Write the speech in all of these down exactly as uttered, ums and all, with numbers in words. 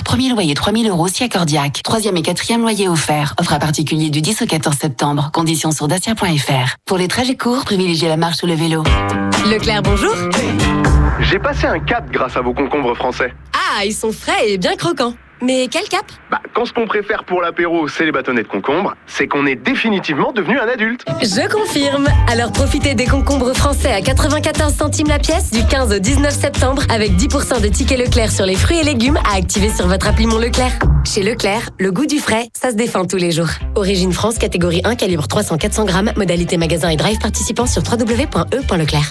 Premier loyer trois mille euros si accordiaque. Troisième et quatrième loyer offert. Offre à particulier du dix au quatorze septembre. Conditions sur dacia point f r. Pour les trajets courts, privilégiez la marche ou le vélo. Leclerc, bonjour. J'ai passé un cap grâce à vos concombres français. Ah, ils sont frais et bien croquants. Mais quel cap ? Bah, quand ce qu'on préfère pour l'apéro, c'est les bâtonnets de concombre, c'est qu'on est définitivement devenu un adulte. Je confirme. Alors profitez des concombres français à quatre-vingt-quatorze centimes la pièce du quinze au dix-neuf septembre avec dix pour cent de tickets Leclerc sur les fruits et légumes à activer sur votre appli Mon Leclerc. Chez Leclerc, le goût du frais, ça se défend tous les jours. Origine France, catégorie un, calibre trois cents à quatre cents grammes, modalité magasin et drive participant sur w w w point e point leclerc.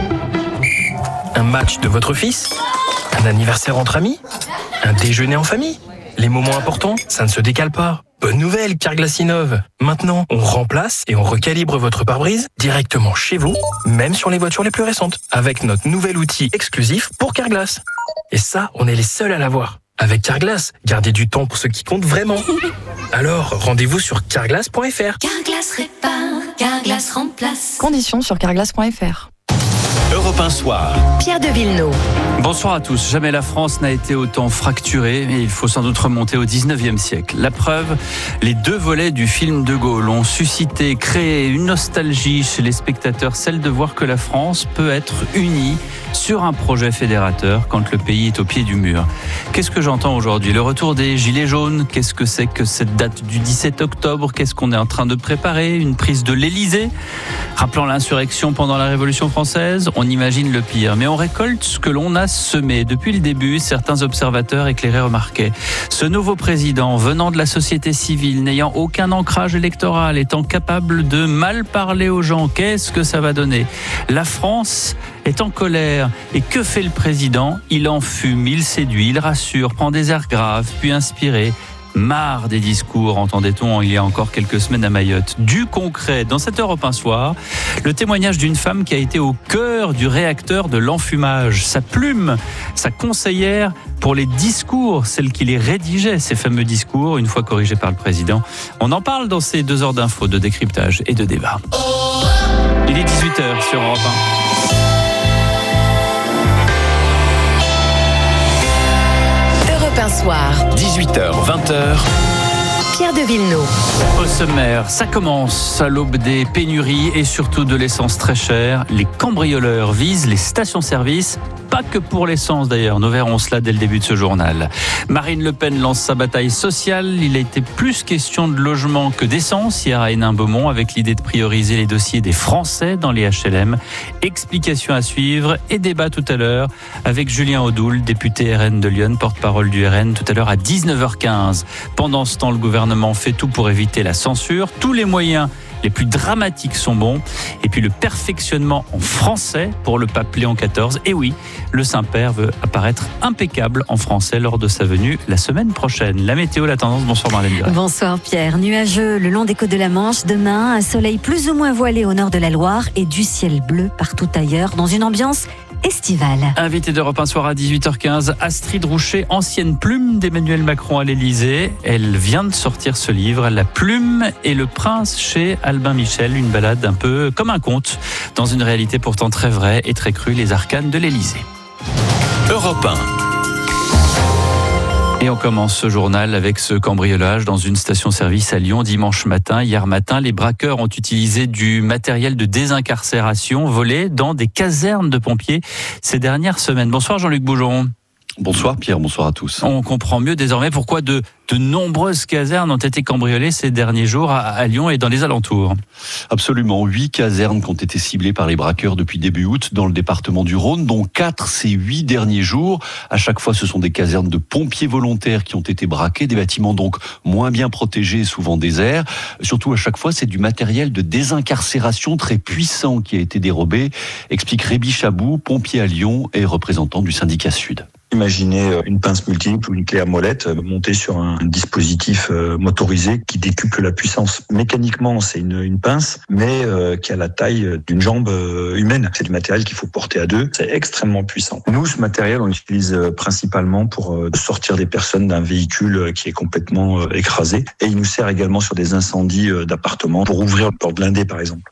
Un match de votre fils ? Un anniversaire entre amis ? Un déjeuner en famille ? Les moments importants, ça ne se décale pas. Bonne nouvelle, Carglass innove. Maintenant, on remplace et on recalibre votre pare-brise directement chez vous, même sur les voitures les plus récentes, avec notre nouvel outil exclusif pour Carglass. Et ça, on est les seuls à l'avoir. Avec Carglass, gardez du temps pour ce qui compte vraiment. Alors, rendez-vous sur carglass point f r. Carglass répare, Carglass remplace. Conditions sur carglass point f r. Europe un Soir. Pierre de Villeneuve. Bonsoir à tous. Jamais la France n'a été autant fracturée et il faut sans doute remonter au dix-neuvième siècle. La preuve, les deux volets du film de Gaulle ont suscité, créé une nostalgie chez les spectateurs, celle de voir que la France peut être unie sur un projet fédérateur quand le pays est au pied du mur. Qu'est-ce que j'entends aujourd'hui ? Le retour des Gilets jaunes. Qu'est-ce que c'est que cette date du dix-sept octobre ? Qu'est-ce qu'on est en train de préparer ? Une prise de l'Élysée ? Rappelant l'insurrection pendant la Révolution française, on imagine le pire. Mais on récolte ce que l'on a semé. Depuis le début, certains observateurs éclairés remarquaient. Ce nouveau président, venant de la société civile, n'ayant aucun ancrage électoral, étant capable de mal parler aux gens, qu'est-ce que ça va donner ? La France est en colère. Et que fait le président ? Il en fume, il séduit, il rassure, prend des airs graves, puis inspiré. Marre des discours, entendait-on il y a encore quelques semaines à Mayotte. Du concret, dans cette Europe un Soir, le témoignage d'une femme qui a été au cœur du réacteur de l'enfumage. Sa plume, sa conseillère pour les discours, celle qui les rédigeait, ces fameux discours, une fois corrigés par le président. On en parle dans ces deux heures d'infos, de décryptage et de débat. Il est dix-huit heures sur Europe un. Un soir. dix-huit heures, vingt heures. Pierre de Villeneuve. Au sommaire, ça commence à l'aube des pénuries et surtout de l'essence très chère. Les cambrioleurs visent les stations-service, pas que pour l'essence d'ailleurs. Nous verrons cela dès le début de ce journal. Marine Le Pen lance sa bataille sociale. Il a été plus question de logement que d'essence hier à Hénin-Beaumont avec l'idée de prioriser les dossiers des Français dans les H L M. Explication à suivre et débat tout à l'heure avec Julien Audoul, député R N de Lyon, porte-parole du R N, tout à l'heure à dix-neuf heures quinze. Pendant ce temps, le gouvernement fait tout pour éviter la censure. Tous les moyens les plus dramatiques sont bons. Et puis le perfectionnement en français pour le pape Léon quatorze. Et oui, le Saint-Père veut apparaître impeccable en français lors de sa venue la semaine prochaine. La météo, la tendance, bonsoir Marlène Duret. Bonsoir Pierre. Nuageux le long des côtes de la Manche. Demain, un soleil plus ou moins voilé au nord de la Loire et du ciel bleu partout ailleurs dans une ambiance estivale. Invité d'Europe un Soir à dix-huit heures quinze, Astrid Rouchet, ancienne plume d'Emmanuel Macron à l'Élysée. Elle vient de sortir ce livre, La plume et le prince chez Albin Michel, une balade un peu comme un conte, dans une réalité pourtant très vraie et très crue, les arcanes de l'Élysée. Europe un. Et on commence ce journal avec ce cambriolage dans une station-service à Lyon dimanche matin. Hier matin, les braqueurs ont utilisé du matériel de désincarcération volé dans des casernes de pompiers ces dernières semaines. Bonsoir Jean-Luc Bougeron. Bonsoir Pierre, bonsoir à tous. On comprend mieux désormais pourquoi de, de nombreuses casernes ont été cambriolées ces derniers jours à, à Lyon et dans les alentours. Absolument, huit casernes qui ont été ciblées par les braqueurs depuis début août dans le département du Rhône, dont quatre ces huit derniers jours. À chaque fois, ce sont des casernes de pompiers volontaires qui ont été braquées, des bâtiments donc moins bien protégés, souvent déserts. Surtout, à chaque fois, c'est du matériel de désincarcération très puissant qui a été dérobé, explique Rébi Chabou, pompier à Lyon et représentant du syndicat Sud. Imaginez une pince multiple ou une clé à molette montée sur un dispositif motorisé qui décuple la puissance. Mécaniquement, c'est une, une pince, mais euh, qui a la taille d'une jambe humaine. C'est du matériel qu'il faut porter à deux. C'est extrêmement puissant. Nous, ce matériel, on l'utilise principalement pour sortir des personnes d'un véhicule qui est complètement écrasé. Et il nous sert également sur des incendies d'appartements pour ouvrir une porte blindée, par exemple.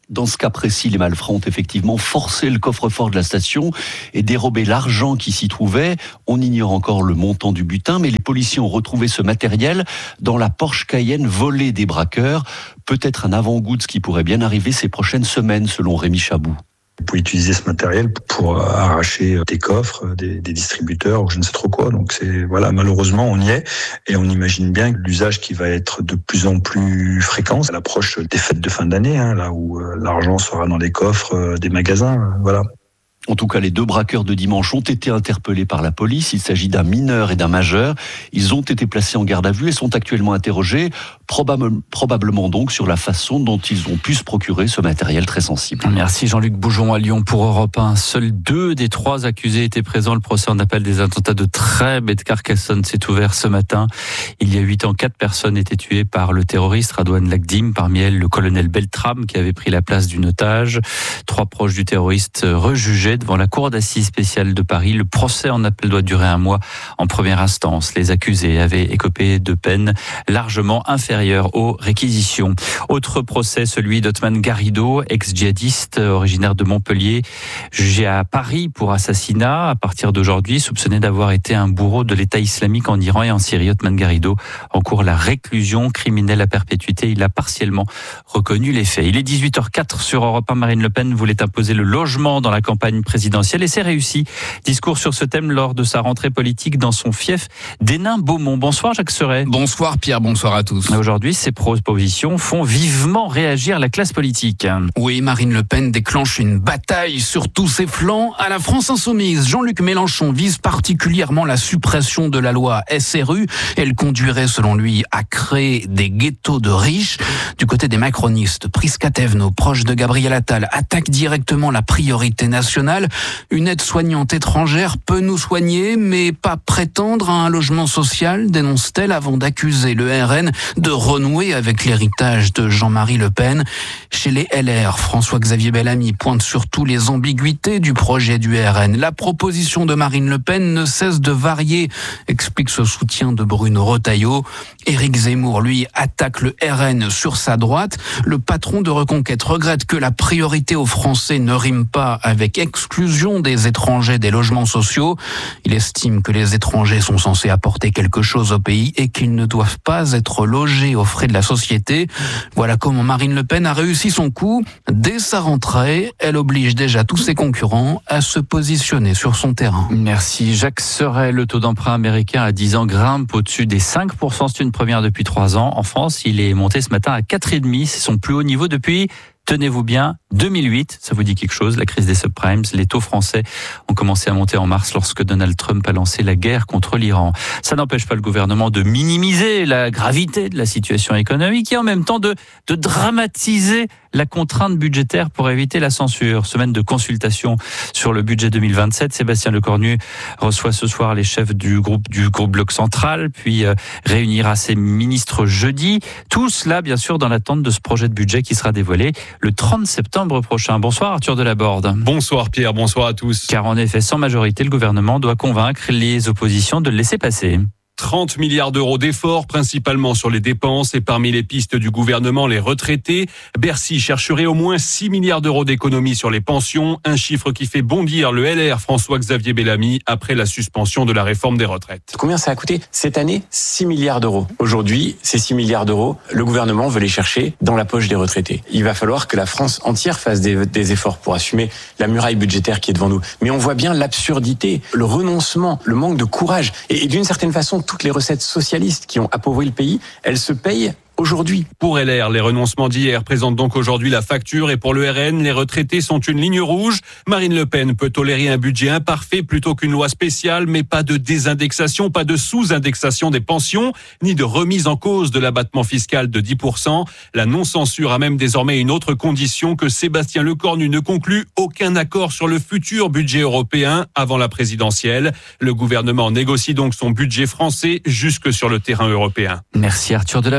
Dans ce cas précis, les malfrats ont effectivement forcé le coffre-fort de la station et dérobé l'argent qui s'y trouvait. On ignore encore le montant du butin, mais les policiers ont retrouvé ce matériel dans la Porsche Cayenne volée des braqueurs. Peut-être un avant-goût de ce qui pourrait bien arriver ces prochaines semaines, selon Rémi Chabou. Vous pouvez utiliser ce matériel pour arracher des coffres, des, des distributeurs ou je ne sais trop quoi. Donc c'est voilà, malheureusement on y est et on imagine bien que l'usage qui va être de plus en plus fréquent à l'approche des fêtes de fin d'année, hein, là où l'argent sera dans les coffres des magasins. Voilà. En tout cas, les deux braqueurs de dimanche ont été interpellés par la police. Il s'agit d'un mineur et d'un majeur. Ils ont été placés en garde à vue et sont actuellement interrogés, probable, probablement donc sur la façon dont ils ont pu se procurer ce matériel très sensible. Merci Jean-Luc Boujon à Lyon pour Europe un. Seuls deux des trois accusés étaient présents. Le procès en appel des attentats de Trèbes et de Carcassonne s'est ouvert ce matin. Il y a huit ans, quatre personnes étaient tuées par le terroriste Radouane Lagdim. Parmi elles, le colonel Beltrame qui avait pris la place d'une otage. Trois proches du terroriste rejugés devant la cour d'assises spéciale de Paris. Le procès en appel doit durer un mois en première instance. Les accusés avaient écopé de peines largement inférieures aux réquisitions. Autre procès, celui d'Othman Garrido, ex-djihadiste originaire de Montpellier, jugé à Paris pour assassinat. À partir d'aujourd'hui, soupçonné d'avoir été un bourreau de l'État islamique en Iran et en Syrie, Othman Garrido encourt la réclusion criminelle à perpétuité. Il a partiellement reconnu les faits. Il est dix-huit heures quatre sur Europe un. Marine Le Pen voulait imposer le logement dans la campagne présidentielle et c'est réussi. Discours sur ce thème lors de sa rentrée politique dans son fief d'Hénin-Beaumont. Bonsoir Jacques Serret. Bonsoir Pierre, bonsoir à tous. Aujourd'hui, ces propositions font vivement réagir la classe politique. Oui, Marine Le Pen déclenche une bataille sur tous ses flancs. À la France insoumise, Jean-Luc Mélenchon vise particulièrement la suppression de la loi S R U. Elle conduirait selon lui à créer des ghettos de riches. Du côté des macronistes, Prisca Thévenot, proche de Gabriel Attal, attaque directement la priorité nationale. Une aide-soignante étrangère peut nous soigner, mais pas prétendre à un logement social, dénonce-t-elle avant d'accuser le R N de renouer avec l'héritage de Jean-Marie Le Pen. Chez les L R, François-Xavier Bellamy pointe surtout les ambiguïtés du projet du R N. La proposition de Marine Le Pen ne cesse de varier, explique ce soutien de Bruno Retailleau. Éric Zemmour, lui, attaque le R N sur sa droite. Le patron de Reconquête regrette que la priorité aux Français ne rime pas avec exclusion des étrangers des logements sociaux. Il estime que les étrangers sont censés apporter quelque chose au pays et qu'ils ne doivent pas être logés aux frais de la société. Voilà comment Marine Le Pen a réussi son coup. Dès sa rentrée, elle oblige déjà tous ses concurrents à se positionner sur son terrain. Merci Jacques Serret. Le taux d'emprunt américain à dix ans grimpe au-dessus des cinq pour cent. C'est une première depuis trois ans. En France, il est monté ce matin à quatre virgule cinq. C'est son plus haut niveau depuis, tenez-vous bien, deux mille huit, ça vous dit quelque chose, la crise des subprimes. Les taux français ont commencé à monter en mars lorsque Donald Trump a lancé la guerre contre l'Iran. Ça n'empêche pas le gouvernement de minimiser la gravité de la situation économique et en même temps de, de dramatiser la contrainte budgétaire pour éviter la censure. Semaine de consultation sur le budget deux mille vingt-sept. Sébastien Lecornu reçoit ce soir les chefs du groupe du groupe Bloc Central, puis euh, réunira ses ministres jeudi. Tout cela, bien sûr, dans l'attente de ce projet de budget qui sera dévoilé le trente septembre prochain. Bonsoir Arthur Delaborde. Bonsoir Pierre, bonsoir à tous. Car en effet, sans majorité, le gouvernement doit convaincre les oppositions de le laisser passer. trente milliards d'euros d'efforts, principalement sur les dépenses et parmi les pistes du gouvernement, les retraités. Bercy chercherait au moins six milliards d'euros d'économies sur les pensions, un chiffre qui fait bondir le L R François-Xavier Bellamy après la suspension de la réforme des retraites. Combien ça a coûté cette année? six milliards d'euros. Aujourd'hui, ces six milliards d'euros, le gouvernement veut les chercher dans la poche des retraités. Il va falloir que la France entière fasse des, des efforts pour assumer la muraille budgétaire qui est devant nous. Mais on voit bien l'absurdité, le renoncement, le manque de courage et, et d'une certaine façon, toutes les recettes socialistes qui ont appauvri le pays, elles se payent aujourd'hui. Pour L R, les renoncements d'hier présentent donc aujourd'hui la facture et pour le R N, les retraités sont une ligne rouge. Marine Le Pen peut tolérer un budget imparfait plutôt qu'une loi spéciale, mais pas de désindexation, pas de sous-indexation des pensions, ni de remise en cause de l'abattement fiscal de dix pour cent. La non-censure a même désormais une autre condition que Sébastien Lecornu ne conclut aucun accord sur le futur budget européen avant la présidentielle. Le gouvernement négocie donc son budget français jusque sur le terrain européen. Merci Arthur Delaborde du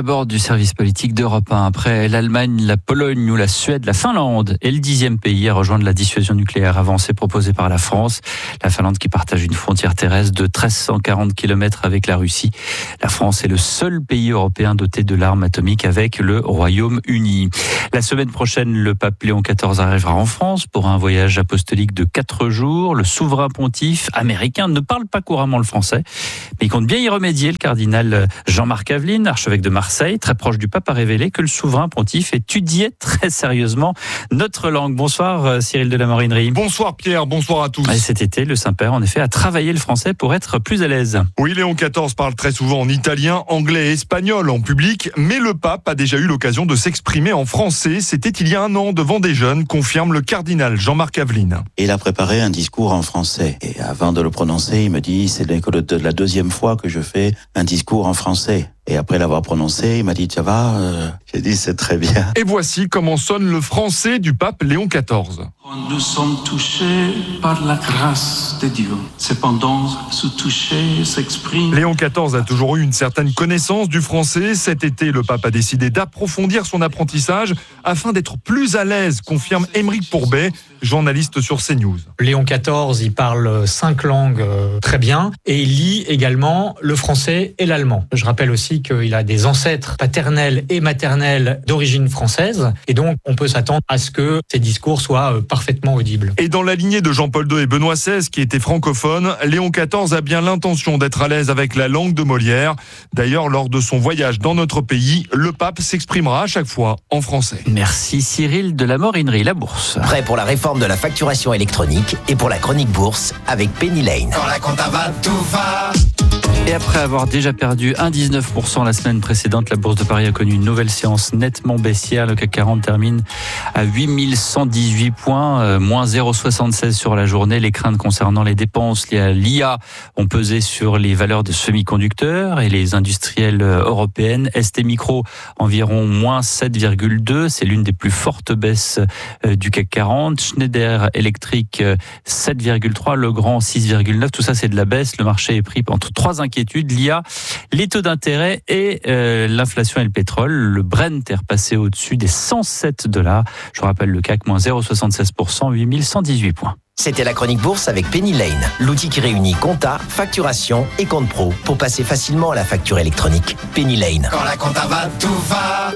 service politique d'Europe un. Après l'Allemagne, la Pologne ou la Suède, la Finlande est le dixième pays à rejoindre la dissuasion nucléaire avancée proposée par la France. La Finlande qui partage une frontière terrestre de mille trois cent quarante kilomètres avec la Russie. La France est le seul pays européen doté de l'arme atomique avec le Royaume-Uni. La semaine prochaine, le pape Léon quatorze arrivera en France pour un voyage apostolique de quatre jours. Le souverain pontife américain ne parle pas couramment le français, mais il compte bien y remédier. Le cardinal Jean-Marc Aveline, archevêque de Marseille, très proche du pape, a révélé que le souverain pontife étudiait très sérieusement notre langue. Bonsoir Cyril de la Morinerie. Bonsoir Pierre, bonsoir à tous. Et cet été, le Saint-Père, en effet, a travaillé le français pour être plus à l'aise. Oui, Léon quatorze parle très souvent en italien, anglais et espagnol en public, mais le pape a déjà eu l'occasion de s'exprimer en français. C'était il y a un an devant des jeunes, confirme le cardinal Jean-Marc Aveline. Il a préparé un discours en français. Et avant de le prononcer, il me dit, c'est la deuxième fois que je fais un discours en français. Et après l'avoir prononcé, il m'a dit, ça va euh... J'ai dit, c'est très bien. Et voici comment sonne le français du pape Léon quatorze. Nous sommes touchés par la grâce de Dieu. Cependant, ce toucher s'exprime. Léon quatorze a toujours eu une certaine connaissance du français. Cet été, le pape a décidé d'approfondir son apprentissage afin d'être plus à l'aise, confirme Aymeric Pourbet, journaliste sur CNews. Léon quatorze, il parle cinq langues euh, très bien et il lit également le français et l'allemand. Je rappelle aussi qu'il a des ancêtres paternels et maternels d'origine française et donc on peut s'attendre à ce que ses discours soient euh, parfaitement audibles. Et dans la lignée de Jean-Paul deux et Benoît seize qui étaient francophones, Léon quatorze a bien l'intention d'être à l'aise avec la langue de Molière. D'ailleurs, lors de son voyage dans notre pays, le pape s'exprimera à chaque fois en français. Merci Cyril de la Morinerie, la bourse. Prêt pour la réforme de la facturation électronique et pour la chronique bourse avec Penny Lane. Quand la compta va, tout va. Et après avoir déjà perdu un virgule dix-neuf pour cent la semaine précédente, la Bourse de Paris a connu une nouvelle séance nettement baissière. Le C A C quarante termine à huit mille cent dix-huit points, euh, moins zéro virgule soixante-seize sur la journée. Les craintes concernant les dépenses liées à l'I A ont pesé sur les valeurs de semi-conducteurs et les industriels européennes. S T Micro, environ moins sept virgule deux. C'est l'une des plus fortes baisses euh, du C A C quarante. Schneider Electric, euh, sept virgule trois. Legrand, six virgule neuf. Tout ça, c'est de la baisse. Le marché est pris entre trois inquiétudes, l'I A, les taux d'intérêt et euh, l'inflation et le pétrole. Le Brent est repassé au-dessus des cent sept dollars. Je rappelle le C A C, moins zéro virgule soixante-seize pour cent, huit mille cent dix-huit points. C'était la chronique bourse avec Penny Lane, l'outil qui réunit compta, facturation et compte pro pour passer facilement à la facture électronique. Penny Lane. Quand la compta va, tout va.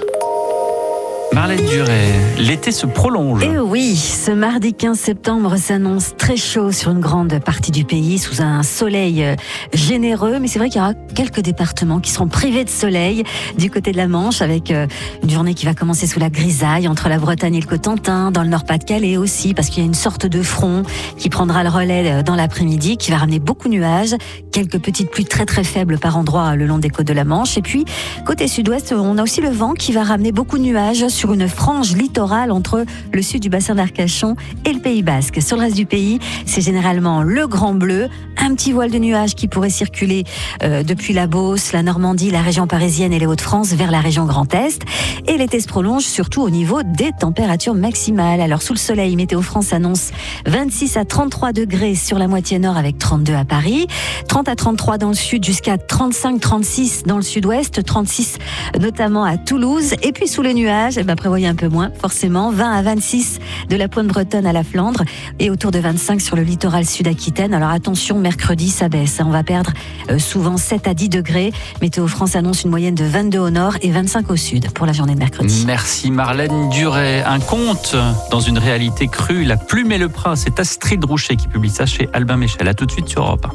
Marlène Duret, l'été se prolonge. Et oui, ce mardi quinze septembre s'annonce très chaud sur une grande partie du pays, sous un soleil généreux. Mais c'est vrai qu'il y aura quelques départements qui seront privés de soleil du côté de la Manche, avec une journée qui va commencer sous la grisaille entre la Bretagne et le Cotentin, dans le Nord-Pas-de-Calais aussi, parce qu'il y a une sorte de front qui prendra le relais dans l'après-midi, qui va ramener beaucoup de nuages, quelques petites pluies très très faibles par endroits le long des côtes de la Manche. Et puis, côté sud-ouest, on a aussi le vent qui va ramener beaucoup de nuages sur une frange littorale entre le sud du bassin d'Arcachon et le Pays Basque. Sur le reste du pays, c'est généralement le grand bleu, un petit voile de nuages qui pourrait circuler euh, depuis la Beauce, la Normandie, la région parisienne et les Hauts-de-France vers la région Grand Est. Et l'été se prolonge surtout au niveau des températures maximales. Alors sous le soleil, Météo France annonce vingt-six à trente-trois degrés sur la moitié nord avec trente-deux à Paris, trente à trente-trois dans le sud jusqu'à trente-cinq à trente-six dans le sud-ouest, trente-six notamment à Toulouse. Et puis sous les nuages, eh ben, prévoyez un peu moins forcément, vingt à vingt-six de la pointe bretonne à la Flandre et autour de vingt-cinq sur le littoral sud-Aquitaine. Alors attention, mercredi ça baisse, on va perdre euh, souvent sept à dix degrés. Météo France annonce une moyenne de vingt-deux au nord et vingt-cinq au sud pour la journée de mercredi. Merci Marlène Duret. Un conte dans une réalité crue, La Plume et le Prince. C'est Astrid Rouchet qui publie ça chez Albin Michel. À tout de suite sur Europe un.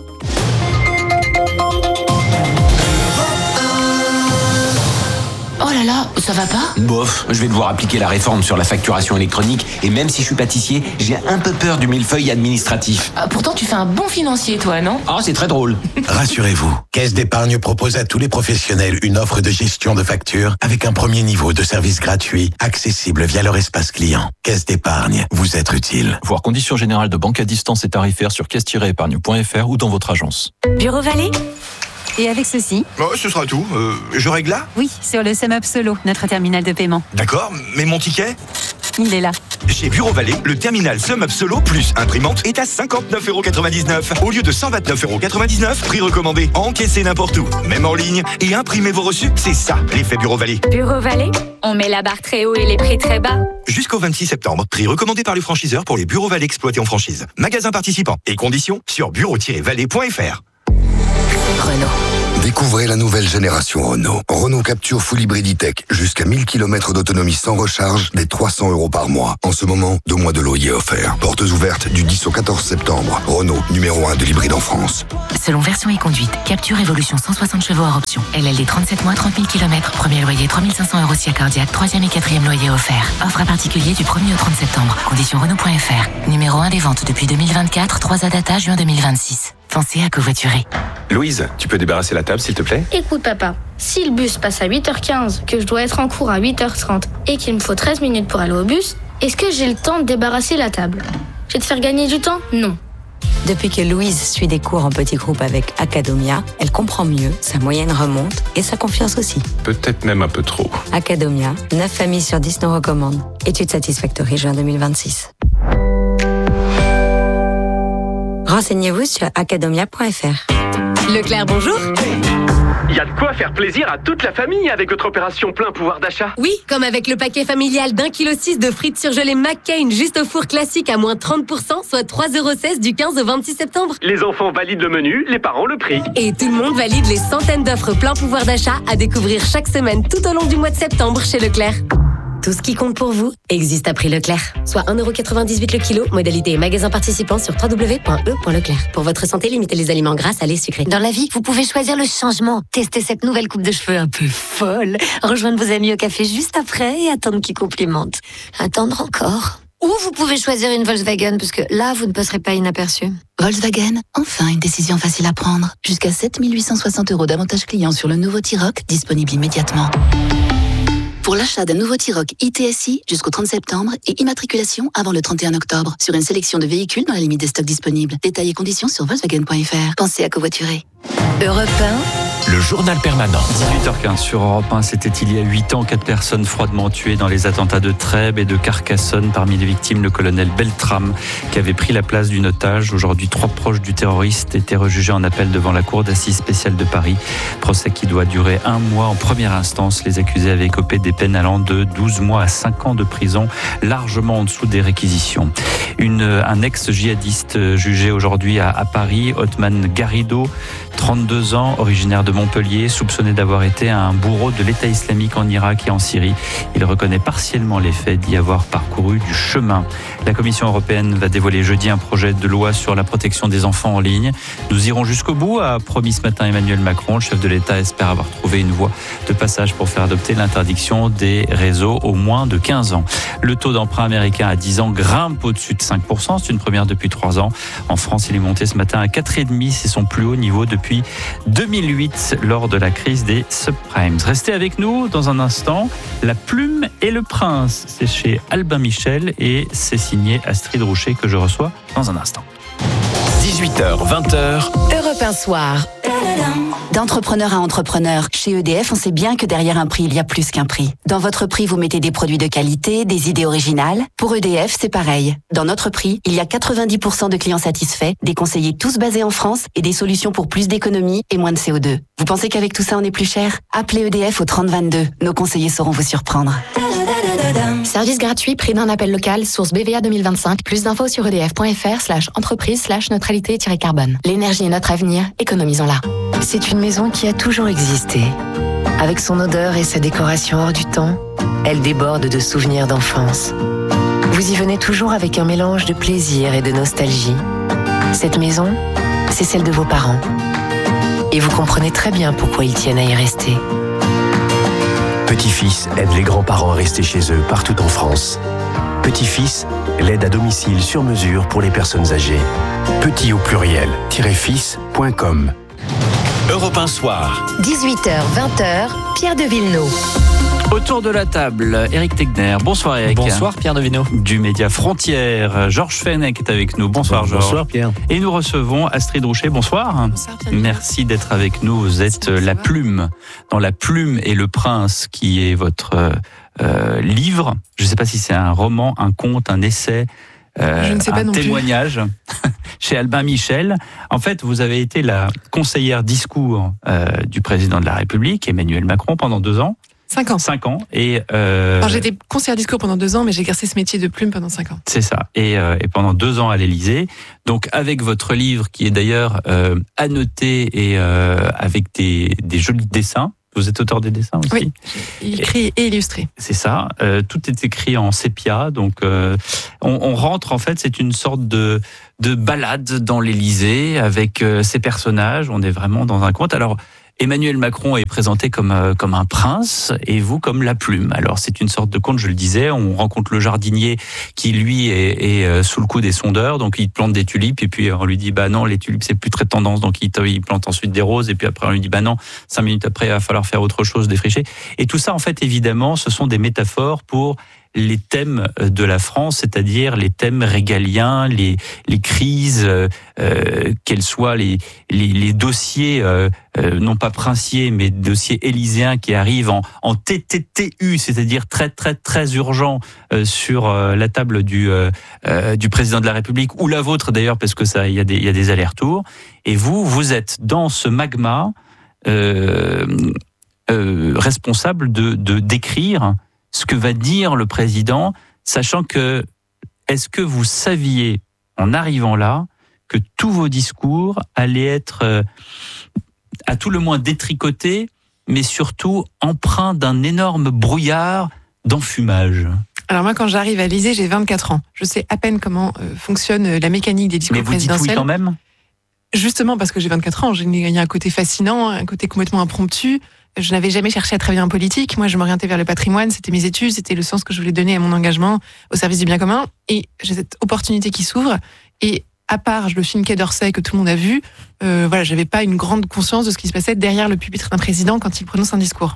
Oh là là, ça va pas ? Bof, je vais devoir appliquer la réforme sur la facturation électronique et même si je suis pâtissier, j'ai un peu peur du millefeuille administratif. Ah, pourtant, tu fais un bon financier, toi, non ? Ah, c'est très drôle. Rassurez-vous, Caisse d'épargne propose à tous les professionnels une offre de gestion de factures avec un premier niveau de service gratuit, accessible via leur espace client. Caisse d'épargne, vous êtes utile. Voir conditions générales de banque à distance et tarifaires sur caisse tiret épargne point f r ou dans votre agence. Bureau Vallée ? Et avec ceci. Oh, ce sera tout. Euh, je règle là ? Oui, sur le SumUp Solo, notre terminal de paiement. D'accord, mais mon ticket ? Il est là. Chez Bureau Vallée, le terminal SumUp Solo plus imprimante est à cinquante-neuf euros quatre-vingt-dix-neuf au lieu de cent vingt-neuf euros quatre-vingt-dix-neuf. Prix recommandé, encaissez n'importe où, même en ligne, et imprimez vos reçus. C'est ça, l'effet Bureau Vallée. Bureau Vallée, on met la barre très haut et les prix très bas. Jusqu'au vingt-six septembre, prix recommandé par le franchiseur pour les Bureau Vallée exploités en franchise. Magasin participant et conditions sur bureau tiret vallée point f r. Renault. Découvrez la nouvelle génération Renault. Renault Capture Full Hybrid E-Tech. Jusqu'à mille kilomètres d'autonomie sans recharge, dès trois cents euros par mois. En ce moment, deux mois de loyer offert. Portes ouvertes du dix au quatorze septembre. Renault, numéro un de l'hybride en France. Selon version et conduite, Capture Evolution cent soixante chevaux hors option. L L D trente-sept mois, trente mille kilomètres. Premier loyer trois mille cinq cents euros si cardiaque. Troisième et quatrième loyer offert. Offre à particulier du premier au trente septembre. Conditions Renault point f r. Numéro un des ventes depuis deux mille vingt-quatre. trois A data juin deux mille vingt-six. Pensez à covoiturer. Louise, tu peux débarrasser la table s'il te plaît? Écoute papa, si le bus passe à huit heures quinze, que je dois être en cours à huit heures trente et qu'il me faut treize minutes pour aller au bus, est-ce que j'ai le temps de débarrasser la table? Je vais te faire gagner du temps? Non. Depuis que Louise suit des cours en petits groupes avec Academia, elle comprend mieux, sa moyenne remonte et sa confiance aussi. Peut-être même un peu trop. Academia, neuf familles sur dix nous recommandent. Étude Satisfactory juin deux mille vingt-six. Renseignez-vous sur academia point f r. Leclerc, bonjour. Il y a de quoi faire plaisir à toute la famille avec votre opération plein pouvoir d'achat. Oui, comme avec le paquet familial d'un kilo six de frites surgelées McCain juste au four classique à moins trente pour cent, soit trois euros seize du quinze au vingt-six septembre. Les enfants valident le menu, les parents le prix. Et tout le monde valide les centaines d'offres plein pouvoir d'achat à découvrir chaque semaine tout au long du mois de septembre chez Leclerc. Tout ce qui compte pour vous existe à prix Leclerc. Soit un euro quatre-vingt-dix-huit le kilo, modalité et magasin participant sur w w w point e point leclerc. Pour votre santé, limitez les aliments gras, salés, sucrés. Dans la vie, vous pouvez choisir le changement. Testez cette nouvelle coupe de cheveux un peu folle. Rejoindre vos amis au café juste après et attendre qu'ils complimentent. Attendre encore. Ou vous pouvez choisir une Volkswagen, parce que là, vous ne passerez pas inaperçu. Volkswagen, enfin une décision facile à prendre. Jusqu'à sept mille huit cent soixante euros d'avantage client sur le nouveau T-Roc, disponible immédiatement. Pour l'achat d'un nouveau T-Roc I T S I jusqu'au trente septembre et immatriculation avant le trente et un octobre sur une sélection de véhicules dans la limite des stocks disponibles. Détails et conditions sur volkswagen point f r. Pensez à covoiturer. Europe un, le journal permanent. dix-huit heures quinze sur Europe un, c'était il y a huit ans, quatre personnes froidement tuées dans les attentats de Trèbes et de Carcassonne. Parmi les victimes, le colonel Beltrame, qui avait pris la place d'une otage. Aujourd'hui, trois proches du terroriste étaient rejugés en appel devant la cour d'assises spéciale de Paris. Procès qui doit durer un mois en première instance. Les accusés avaient écopé des peines allant de douze mois à cinq ans de prison, largement en dessous des réquisitions. Une, un ex-djihadiste jugé aujourd'hui à, à Paris, Othman Garrido, trente-deux ans, originaire de Montpellier, soupçonné d'avoir été un bourreau de l'État islamique en Irak et en Syrie. Il reconnaît partiellement les faits d'y avoir parcouru du chemin. La Commission européenne va dévoiler jeudi un projet de loi sur la protection des enfants en ligne. Nous irons jusqu'au bout, a promis ce matin Emmanuel Macron. Le chef de l'État espère avoir trouvé une voie de passage pour faire adopter l'interdiction des réseaux aux moins de quinze ans. Le taux d'emprunt américain à dix ans grimpe au-dessus de cinq pour cent. C'est une première depuis trois ans. En France, il est monté ce matin à quatre virgule cinq. C'est son plus haut niveau depuis deux mille huit lors de la crise des subprimes. Restez avec nous dans un instant. La plume et le prince, c'est chez Albin Michel et c'est signé Astrid Roucher que je reçois dans un instant. dix-huit heures, vingt heures. Europe un soir. D'entrepreneur à entrepreneur, chez E D F, on sait bien que derrière un prix, il y a plus qu'un prix. Dans votre prix, vous mettez des produits de qualité, des idées originales. Pour E D F, c'est pareil. Dans notre prix, il y a quatre-vingt-dix pour cent de clients satisfaits, des conseillers tous basés en France et des solutions pour plus d'économie et moins de C O deux. Vous pensez qu'avec tout ça, on est plus cher? Appelez E D F au trente vingt-deux. Nos conseillers sauront vous surprendre. Service gratuit, prix d'un appel local, source B V A deux mille vingt-cinq. Plus d'infos sur edf.fr slash entreprise slash neutralité-carbone. L'énergie est notre avenir, économisons-la. C'est une maison qui a toujours existé. Avec son odeur et sa décoration hors du temps, elle déborde de souvenirs d'enfance. Vous y venez toujours avec un mélange de plaisir et de nostalgie. Cette maison, c'est celle de vos parents. Et vous comprenez très bien pourquoi ils tiennent à y rester. Petit-fils aide les grands-parents à rester chez eux partout en France. Petit-fils, l'aide à domicile sur mesure pour les personnes âgées. Petit au pluriel, fils point com. Europe un soir. dix-huit heures, vingt heures, Pierre de Villeneuve. Autour de la table, Éric Tegner. Bonsoir Éric. Bonsoir Pierre de Villeneuve. Du Média Frontières, Georges Fenech est avec nous. Bonsoir Georges. Bonsoir Pierre. Et nous recevons Astrid Roucher. Bonsoir. Bonsoir Pierre. Merci d'être avec nous. Vous êtes la plume, dans La Plume et le Prince, qui est votre euh, livre. Je ne sais pas si c'est un roman, un conte, un essai, euh, Je ne sais pas un non plus. témoignage chez Albin Michel. En fait, vous avez été la conseillère discours euh, du président de la République, Emmanuel Macron, pendant deux ans. Cinq ans. Cinq ans. Et euh, Alors, j'étais conseillère discours pendant deux ans, mais j'ai exercé ce métier de plume pendant cinq ans. c'est ça. Et, euh, et pendant deux ans à l'Élysée. Donc, avec votre livre, qui est d'ailleurs euh, annoté et euh, avec des, des jolis dessins. Vous êtes auteur des dessins aussi? Oui, écrit et illustré. C'est ça. Euh, tout est écrit en sépia. Donc, euh, on, on rentre, en fait, c'est une sorte de, de balade dans l'Élysée avec euh, ces personnages. On est vraiment dans un conte. Alors, Emmanuel Macron est présenté comme, euh, comme un prince et vous comme la plume. Alors, c'est une sorte de conte, je le disais. On rencontre le jardinier qui, lui, est, est euh, sous le coup des sondeurs. Donc, il plante des tulipes et puis on lui dit, bah non, les tulipes, c'est plus très tendance. Donc, il, il plante ensuite des roses et puis après, on lui dit, bah non, cinq minutes après, il va falloir faire autre chose, défricher. Et tout ça, en fait, évidemment, ce sont des métaphores pour les thèmes de la France, c'est-à-dire les thèmes régaliens, les, les crises, euh, quels soient les, les, les dossiers, euh, euh, non pas princiers, mais dossiers élyséens qui arrivent en, en T T T U, c'est-à-dire très très très urgent euh, sur euh, la table du, euh, euh, du président de la République, ou la vôtre d'ailleurs, parce que ça, il y a des, il y a des allers-retours. Et vous, vous êtes dans ce magma euh, euh, responsable de, de d'écrire ce que va dire le président, sachant que, est-ce que vous saviez, en arrivant là, que tous vos discours allaient être, euh, à tout le moins détricotés, mais surtout empreints d'un énorme brouillard d'enfumage? Alors moi, quand j'arrive à l'Élysée, j'ai vingt-quatre ans. Je sais à peine comment euh, fonctionne la mécanique des discours mais vous présidentiels. dites oui quand même? Justement parce que j'ai vingt-quatre ans, il y a un côté fascinant, un côté complètement impromptu. Je n'avais jamais cherché à travailler en politique. Moi, je m'orientais vers le patrimoine. C'était mes études. C'était le sens que je voulais donner à mon engagement au service du bien commun. Et j'ai cette opportunité qui s'ouvre. Et à part le film Quai d'Orsay que tout le monde a vu, euh, voilà, j'avais pas une grande conscience de ce qui se passait derrière le pupitre d'un président quand il prononce un discours.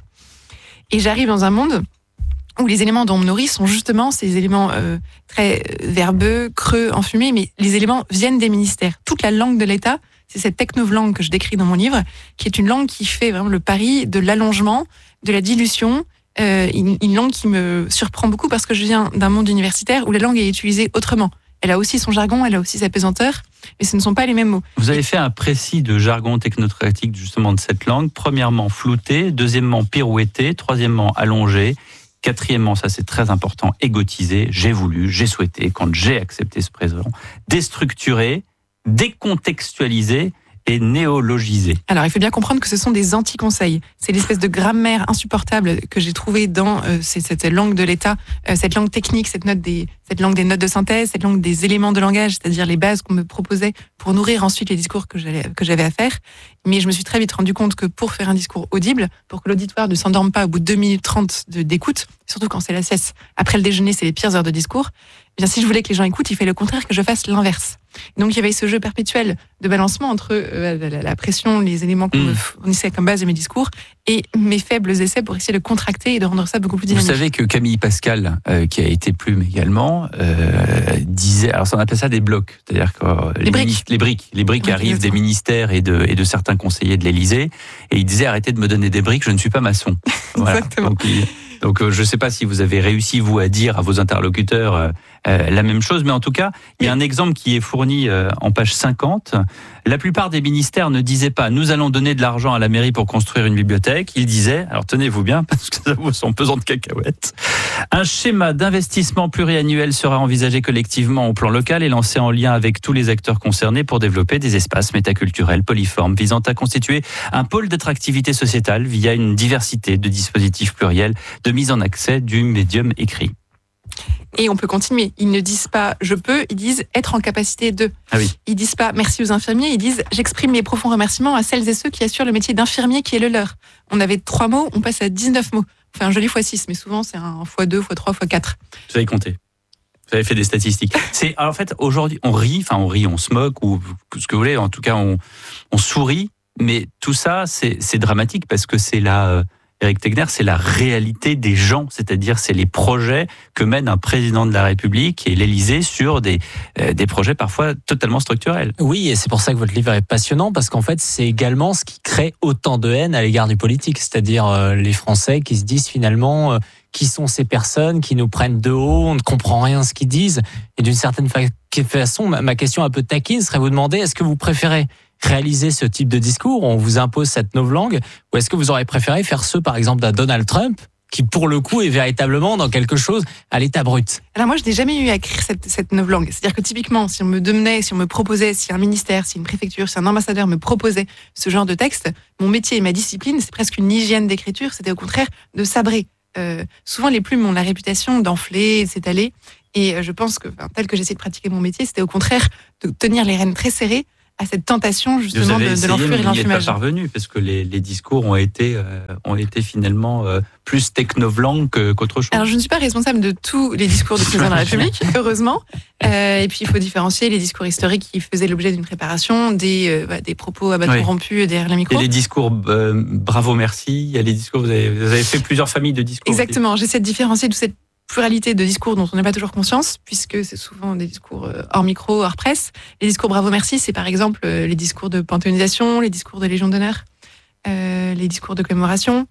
Et j'arrive dans un monde où les éléments dont on me nourrit sont justement ces éléments euh, très verbeux, creux, enfumés, mais les éléments viennent des ministères. Toute la langue de l'État, c'est cette technolangue que je décris dans mon livre, qui est une langue qui fait vraiment le pari de l'allongement, de la dilution, euh, une, une langue qui me surprend beaucoup parce que je viens d'un monde universitaire où la langue est utilisée autrement. Elle a aussi son jargon, elle a aussi sa pesanteur, mais ce ne sont pas les mêmes mots. Vous avez fait un précis de jargon technocratique justement de cette langue. Premièrement, flouté. Deuxièmement, pirouetté. Troisièmement, allongé. Quatrièmement, ça c'est très important, égotisé. J'ai voulu, j'ai souhaité, quand j'ai accepté ce président, déstructuré, décontextualisé et néologisé. Alors, il faut bien comprendre que ce sont des anti-conseils. C'est l'espèce de grammaire insupportable que j'ai trouvée dans euh, cette langue de l'État, euh, cette langue technique, cette, note des, cette langue des notes de synthèse, cette langue des éléments de langage, c'est-à-dire les bases qu'on me proposait pour nourrir ensuite les discours que j'allais, que j'avais à faire. Mais je me suis très vite rendu compte que pour faire un discours audible, pour que l'auditoire ne s'endorme pas au bout de deux minutes trente de, d'écoute, surtout quand c'est la sieste, après le déjeuner, c'est les pires heures de discours, eh bien, si je voulais que les gens écoutent, il fallait au contraire que je fasse l'inverse. Donc il y avait ce jeu perpétuel de balancement entre euh, la, la pression, les éléments qu'on mmh. me fournissait comme base de mes discours et mes faibles essais pour essayer de contracter et de rendre ça beaucoup plus dynamique. Vous savez que Camille Pascal, euh, qui a été plume également, euh, disait, alors on appelle ça des blocs, c'est-à-dire que euh, les, les briques, ministres, les briques, les briques oui, arrivent des ministères et de, et de certains conseillers de l'Élysée, et il disait arrêtez de me donner des briques, je ne suis pas maçon. Voilà. Exactement. Donc, il, donc euh, je ne sais pas si vous avez réussi vous à dire à vos interlocuteurs euh, euh, la même chose, mais en tout cas, il y a un exemple qui est fourni euh, en page cinquante. La plupart des ministères ne disaient pas « nous allons donner de l'argent à la mairie pour construire une bibliothèque ». Ils disaient, alors tenez-vous bien, parce que ça vous sont pesant de cacahuètes, un schéma d'investissement pluriannuel sera envisagé collectivement au plan local et lancé en lien avec tous les acteurs concernés pour développer des espaces métaculturels poliformes visant à constituer un pôle d'attractivité sociétale via une diversité de dispositifs pluriels de mise en accès du médium écrit. Et on peut continuer. Ils ne disent pas « je peux », ils disent « être en capacité de ». Ah oui. Ils disent pas « merci aux infirmiers », ils disent « j'exprime mes profonds remerciements à celles et ceux qui assurent le métier d'infirmier qui est le leur ». On avait trois mots, on passe à dix-neuf mots. Enfin, un joli fois six, mais souvent c'est un fois deux, fois trois, fois quatre. Vous avez compté. Vous avez fait des statistiques. C'est, en fait, aujourd'hui, on rit, enfin on rit, on se moque, ou ce que vous voulez, en tout cas on, on sourit, mais tout ça, c'est, c'est dramatique parce que c'est la... Euh, Éric Tegner, c'est la réalité des gens, c'est-à-dire c'est les projets que mène un président de la République et l'Élysée sur des, euh, des projets parfois totalement structurels. Oui, et c'est pour ça que votre livre est passionnant, parce qu'en fait, c'est également ce qui crée autant de haine à l'égard du politique, c'est-à-dire euh, les Français qui se disent finalement... Euh, qui sont ces personnes qui nous prennent de haut, on ne comprend rien à ce qu'ils disent. Et d'une certaine façon, ma question un peu taquine serait vous demander, est-ce que vous préférez réaliser ce type de discours où on vous impose cette novlangue, ou est-ce que vous aurez préféré faire ceux, par exemple, d'un Donald Trump, qui pour le coup est véritablement dans quelque chose à l'état brut? Alors moi, je n'ai jamais eu à écrire cette, cette novlangue. C'est-à-dire que typiquement, si on me donnait, si on me proposait, si un ministère, si une préfecture, si un ambassadeur me proposait ce genre de texte, mon métier et ma discipline, c'est presque une hygiène d'écriture, c'était au contraire de sabrer. Euh, souvent, les plumes ont la réputation d'enfler, de s'étaler, et je pense que, enfin, tel que j'essaie de pratiquer mon métier, c'était au contraire de tenir les rênes très serrées à cette tentation justement de, de l'enflure et l'enfumage. Vous n'êtes pas parvenu parce que les, les discours ont été, euh, ont été finalement euh, plus technovlangues qu'autre chose. Alors je ne suis pas responsable de tous les discours du président de la République, heureusement. Euh, et puis il faut différencier les discours historiques qui faisaient l'objet d'une préparation, des, euh, bah, des propos à bâton oui. rompu derrière le micro. Et les discours euh, bravo merci, il y a les discours, vous avez, vous avez fait plusieurs familles de discours. Exactement, j'essaie de différencier toute cette pluralité de discours dont on n'a pas toujours conscience, puisque c'est souvent des discours hors micro, hors presse. Les discours bravo merci, c'est par exemple les discours de panthéonisation, les discours de Légion d'honneur, euh, les discours de commémoration.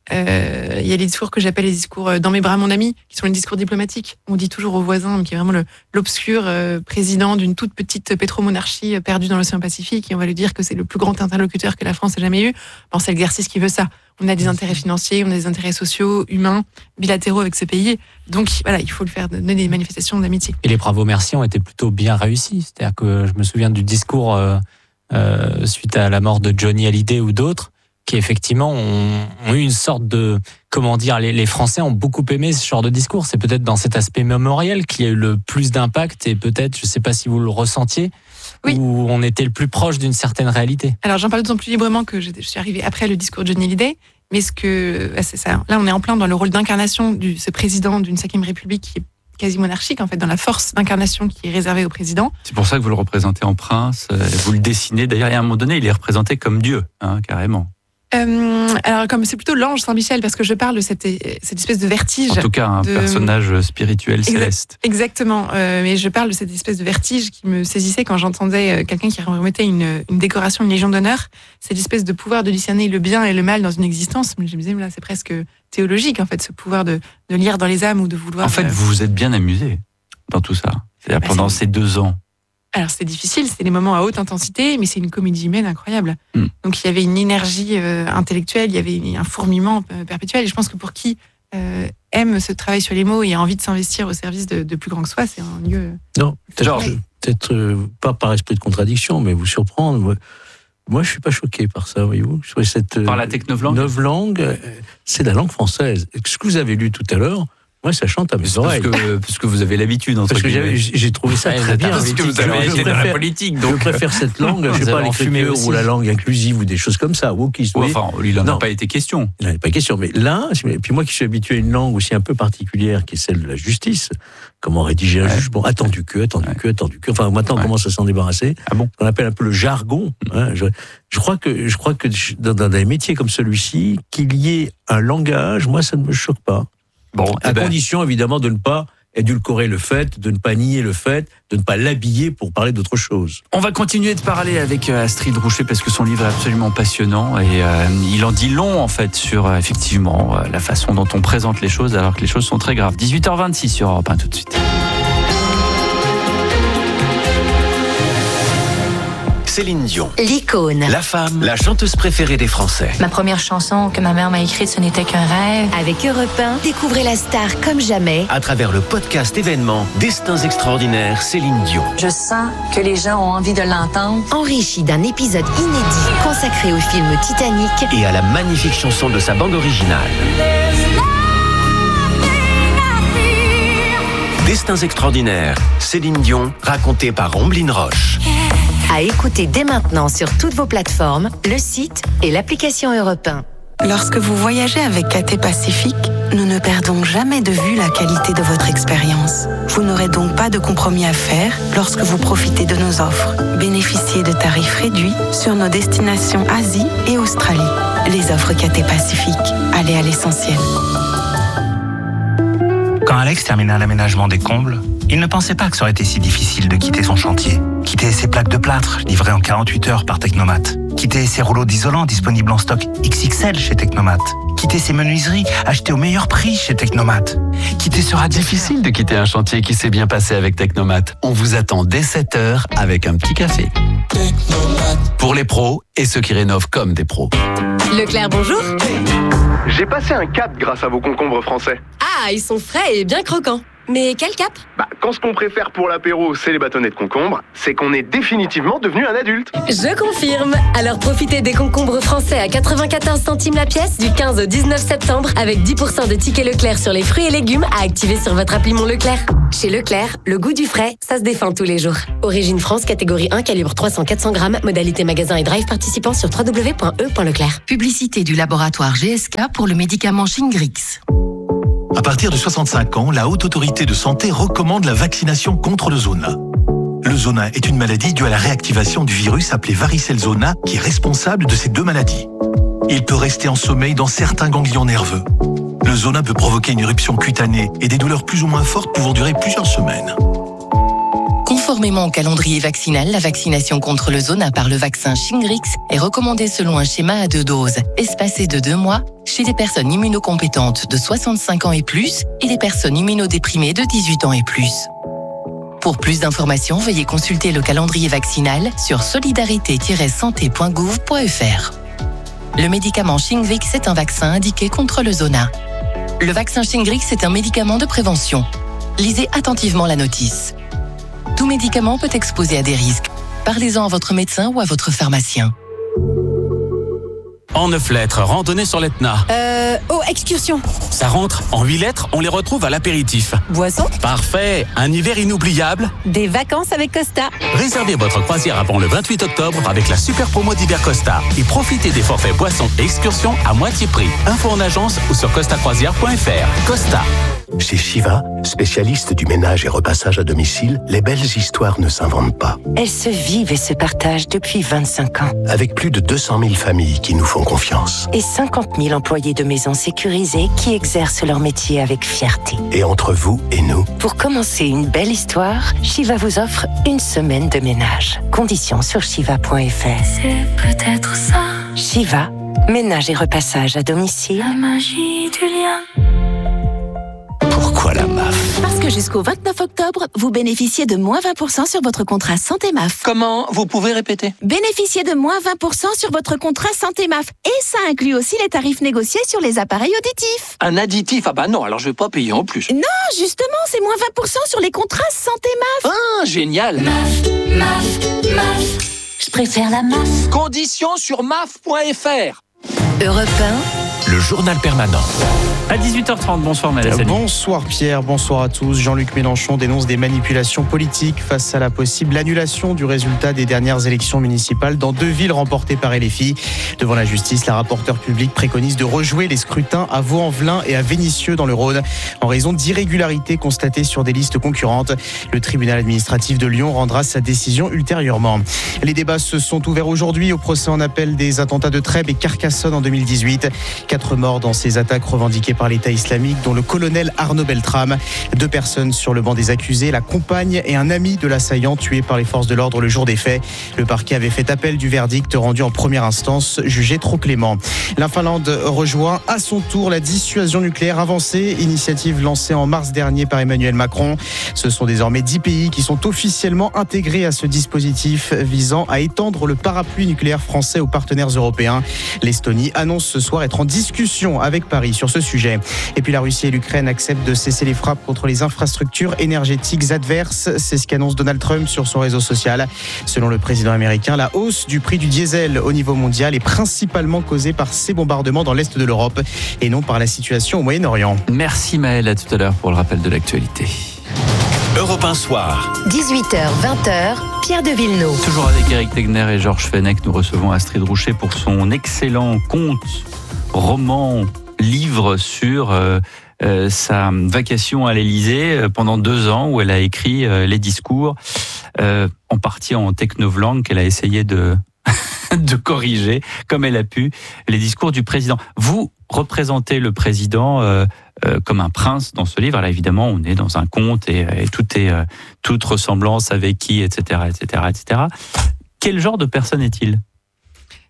Euh, il y a les discours que j'appelle les discours dans mes bras mon ami, qui sont les discours diplomatiques. On dit toujours au voisin, qui est vraiment le, l'obscur euh, président d'une toute petite pétromonarchie perdue dans l'océan Pacifique, et on va lui dire que c'est le plus grand interlocuteur que la France ait jamais eu. Bon, c'est l'exercice qui veut ça. On a des intérêts financiers, on a des intérêts sociaux, humains, bilatéraux avec ce pays. Donc voilà, il faut le faire, donner des manifestations d'amitié. Et les bravo merci ont été plutôt bien réussis. C'est-à-dire que je me souviens du discours euh, euh, suite à la mort de Johnny Hallyday ou d'autres, qui effectivement ont, ont eu une sorte de, comment dire, les, les Français ont beaucoup aimé ce genre de discours. C'est peut-être dans cet aspect mémoriel qu'il y a eu le plus d'impact, et peut-être, je ne sais pas si vous le ressentiez, oui. où on était le plus proche d'une certaine réalité. Alors j'en parle d'autant plus librement que je, je suis arrivée après le discours de Johnny Hallyday, mais ce que, c'est ça. Là, on est en plein dans le rôle d'incarnation de ce président d'une cinquième République qui est quasi monarchique, en fait, dans la force d'incarnation qui est réservée au président. C'est pour ça que vous le représentez en prince, vous le dessinez. D'ailleurs, à un moment donné, il est représenté comme Dieu, hein, carrément. Euh, alors, comme c'est plutôt l'ange Saint-Michel, parce que je parle de cette, cette espèce de vertige. En tout cas, un de... personnage spirituel Exact, céleste. Exactement. Euh, mais je parle de cette espèce de vertige qui me saisissait quand j'entendais quelqu'un qui remettait une, une décoration, une Légion d'honneur. Cette espèce de pouvoir de discerner le bien et le mal dans une existence. Je me disais, là, c'est presque théologique, en fait, ce pouvoir de, de lire dans les âmes ou de vouloir. En fait, euh... vous vous êtes bien amusé dans tout ça. C'est-à-dire bah, pendant c'est... ces deux ans. Alors c'était difficile, c'était des moments à haute intensité, mais c'est une comédie humaine incroyable. Mm. Donc il y avait une énergie euh, intellectuelle, il y avait un fourmillement euh, perpétuel. Et je pense que pour qui euh, aime ce travail sur les mots et a envie de s'investir au service de, de plus grand que soi, c'est un lieu... Non, peut-être, peut-être euh, pas par esprit de contradiction, mais vous surprendre. Moi, moi je suis pas choqué par ça, voyez-vous. Je trouvais cette euh, par la technovlangue. Novlangue, euh, c'est la langue française. Ce que vous avez lu tout à l'heure, moi, ça chante à mes oreilles. Parce que, parce que vous avez l'habitude, entre Parce que j'ai, j'ai trouvé ça très bien. Parce que vous avez été dans la politique. Donc... Je préfère cette langue, je ne sais pas l'écriture ou la langue inclusive ou des choses comme ça. Wokisme. Ouais, enfin, il n'en a pas été question. Il n'en a pas question. Mais là, puis moi qui suis habitué à une langue aussi un peu particulière, qui est celle de la justice, comment rédiger un ouais. jugement, attendu que, attendu ouais. que, attendu que. Enfin, maintenant, on ouais. commence à s'en débarrasser. Ah bon? On appelle un peu le jargon. Hein. Je, je crois que, je crois que dans, dans des métiers comme celui-ci, qu'il y ait un langage, moi, ça ne me choque pas. Bon, à eh ben... condition évidemment de ne pas édulcorer le fait, de ne pas nier le fait, de ne pas l'habiller pour parler d'autre chose. On va continuer de parler avec Astrid Rouchet parce que son livre est absolument passionnant et euh, il en dit long en fait sur euh, effectivement euh, la façon dont on présente les choses alors que les choses sont très graves. dix-huit heures vingt-six sur Europe un, tout de suite. Céline Dion. L'icône. La femme, la chanteuse préférée des Français. Ma première chanson que ma mère m'a écrite, ce n'était qu'un rêve. Avec Europe un, découvrez la star comme jamais. À travers le podcast événement Destins extraordinaires, Céline Dion. Je sens que les gens ont envie de l'entendre. Enrichi d'un épisode inédit consacré au film Titanic. Et à la magnifique chanson de sa bande originale. Destins extraordinaires, Céline Dion, racontée par Omblin Roche. À écouter dès maintenant sur toutes vos plateformes, le site et l'application Europe un. Lorsque vous voyagez avec Cathay Pacific, nous ne perdons jamais de vue la qualité de votre expérience. Vous n'aurez donc pas de compromis à faire lorsque vous profitez de nos offres. Bénéficiez de tarifs réduits sur nos destinations Asie et Australie. Les offres Cathay Pacific, allez à l'essentiel. Quand Alex terminait l'aménagement des combles, il ne pensait pas que ça aurait été si difficile de quitter son chantier, quitter ses plaques de plâtre livrées en quarante-huit heures par Technomat. quitter ses rouleaux d'isolant disponibles en stock X X L chez Technomat, quitter ses menuiseries achetées au meilleur prix chez Technomat, quitter ce radis. Difficile de quitter un chantier qui s'est bien passé avec Technomat. On vous attend dès sept heures avec un petit café. Technomat. Pour les pros et ceux qui rénovent comme des pros. Leclerc, bonjour. J'ai passé un cap grâce à vos concombres français. Ah, ils sont frais et bien croquants. Mais quel cap? Bah, quand ce qu'on préfère pour l'apéro, c'est les bâtonnets de concombre, c'est qu'on est définitivement devenu un adulte. Je confirme. Alors profitez des concombres français à quatre-vingt-quatorze centimes la pièce du quinze au dix-neuf septembre avec dix pour cent de tickets Leclerc sur les fruits et légumes à activer sur votre appli Mon Leclerc. Chez Leclerc, le goût du frais, ça se défend tous les jours. Origine France, catégorie un, calibre trois cents à quatre cents grammes, modalité magasin et drive participant sur w w w point e point leclerc. Publicité du laboratoire G S K pour le médicament Shingrix. À partir de soixante-cinq ans, la Haute Autorité de Santé recommande la vaccination contre le zona. Le zona est une maladie due à la réactivation du virus appelé varicelle zona qui est responsable de ces deux maladies. Il peut rester en sommeil dans certains ganglions nerveux. Le zona peut provoquer une éruption cutanée et des douleurs plus ou moins fortes pouvant durer plusieurs semaines. Conformément au calendrier vaccinal, la vaccination contre le zona par le vaccin Shingrix est recommandée selon un schéma à deux doses, espacé de deux mois, chez les personnes immunocompétentes de soixante-cinq ans et plus et les personnes immunodéprimées de dix-huit ans et plus. Pour plus d'informations, veuillez consulter le calendrier vaccinal sur solidarité tiret santé point gouv point f r. Le médicament Shingrix est un vaccin indiqué contre le zona. Le vaccin Shingrix est un médicament de prévention. Lisez attentivement la notice. Tout médicament peut exposer à des risques. Parlez-en à votre médecin ou à votre pharmacien. En neuf lettres, randonnée sur l'Etna. Euh, oh, excursion. Ça rentre. En huit lettres, on les retrouve à l'apéritif. Boisson. Parfait. Un hiver inoubliable. Des vacances avec Costa. Réservez votre croisière avant le vingt-huit octobre avec la super promo d'hiver Costa. Et profitez des forfaits boissons et excursions à moitié prix. Info en agence ou sur costa croisière point f r. Costa. Chez Shiva, spécialiste du ménage et repassage à domicile, les belles histoires ne s'inventent pas. Elles se vivent et se partagent depuis vingt-cinq ans. Avec plus de deux cent mille familles qui nous font confiance. Et cinquante mille employés de maisons sécurisées qui exercent leur métier avec fierté. Et entre vous et nous. Pour commencer une belle histoire, Shiva vous offre une semaine de ménage. Conditions sur shiva point f r. C'est peut-être ça. Shiva, ménage et repassage à domicile. La magie du lien. Pourquoi la M A F? Parce que jusqu'au vingt-neuf octobre, vous bénéficiez de moins vingt pour cent sur votre contrat Santé M A F. Comment? Vous pouvez répéter? Bénéficiez de moins vingt pour cent sur votre contrat Santé M A F. Et ça inclut aussi les tarifs négociés sur les appareils auditifs. Un additif? Ah bah non, alors je vais pas payer en plus. Non, justement, c'est moins vingt pour cent sur les contrats Santé M A F. Ah, génial. M A F, M A F, M A F. Je préfère la M A F. Conditions sur M A F point f r. Europe un, le journal permanent. À dix-huit heures trente, bonsoir Malessani. Bonsoir Pierre, bonsoir à tous. Jean-Luc Mélenchon dénonce des manipulations politiques face à la possible annulation du résultat des dernières élections municipales dans deux villes remportées par L F I. Devant la justice, la rapporteure publique préconise de rejouer les scrutins à Vaux-en-Velin et à Vénissieux dans le Rhône en raison d'irrégularités constatées sur des listes concurrentes. Le tribunal administratif de Lyon rendra sa décision ultérieurement. Les débats se sont ouverts aujourd'hui au procès en appel des attentats de Trèbes et Carcassonne en deux mille dix-huit. Quatre morts dans ces attaques revendiquées par l'État islamique, dont le colonel Arnaud Beltrame. Deux personnes sur le banc des accusés, la compagne et un ami de l'assaillant tué par les forces de l'ordre le jour des faits. Le parquet avait fait appel du verdict rendu en première instance, jugé trop clément. La Finlande rejoint à son tour la dissuasion nucléaire avancée, initiative lancée en mars dernier par Emmanuel Macron. Ce sont désormais dix pays qui sont officiellement intégrés à ce dispositif visant à étendre le parapluie nucléaire français aux partenaires européens. L'Estonie annonce ce soir être en discussion avec Paris sur ce sujet. Et puis la Russie et l'Ukraine acceptent de cesser les frappes contre les infrastructures énergétiques adverses. C'est ce qu'annonce Donald Trump sur son réseau social. Selon le président américain, la hausse du prix du diesel au niveau mondial est principalement causée par ces bombardements dans l'est de l'Europe et non par la situation au Moyen-Orient. Merci Maël, à tout à l'heure pour le rappel de l'actualité. Europe un soir. dix-huit heures vingt heures, Pierre de Villeneuve. Toujours avec Eric Tegner et Georges Fenech, nous recevons Astrid Rouchet pour son excellent conte, roman, livre sur euh, euh, sa vacation à l'Élysée euh, pendant deux ans où elle a écrit euh, les discours, euh, en partie en technovlang qu'elle a essayé de, de corriger comme elle a pu, les discours du président. Vous représentez le président euh, euh, comme un prince dans ce livre. Là, évidemment, on est dans un conte et, et tout est euh, toute ressemblance avec qui, et cetera, et cetera, et cetera. Quel genre de personne est-il ?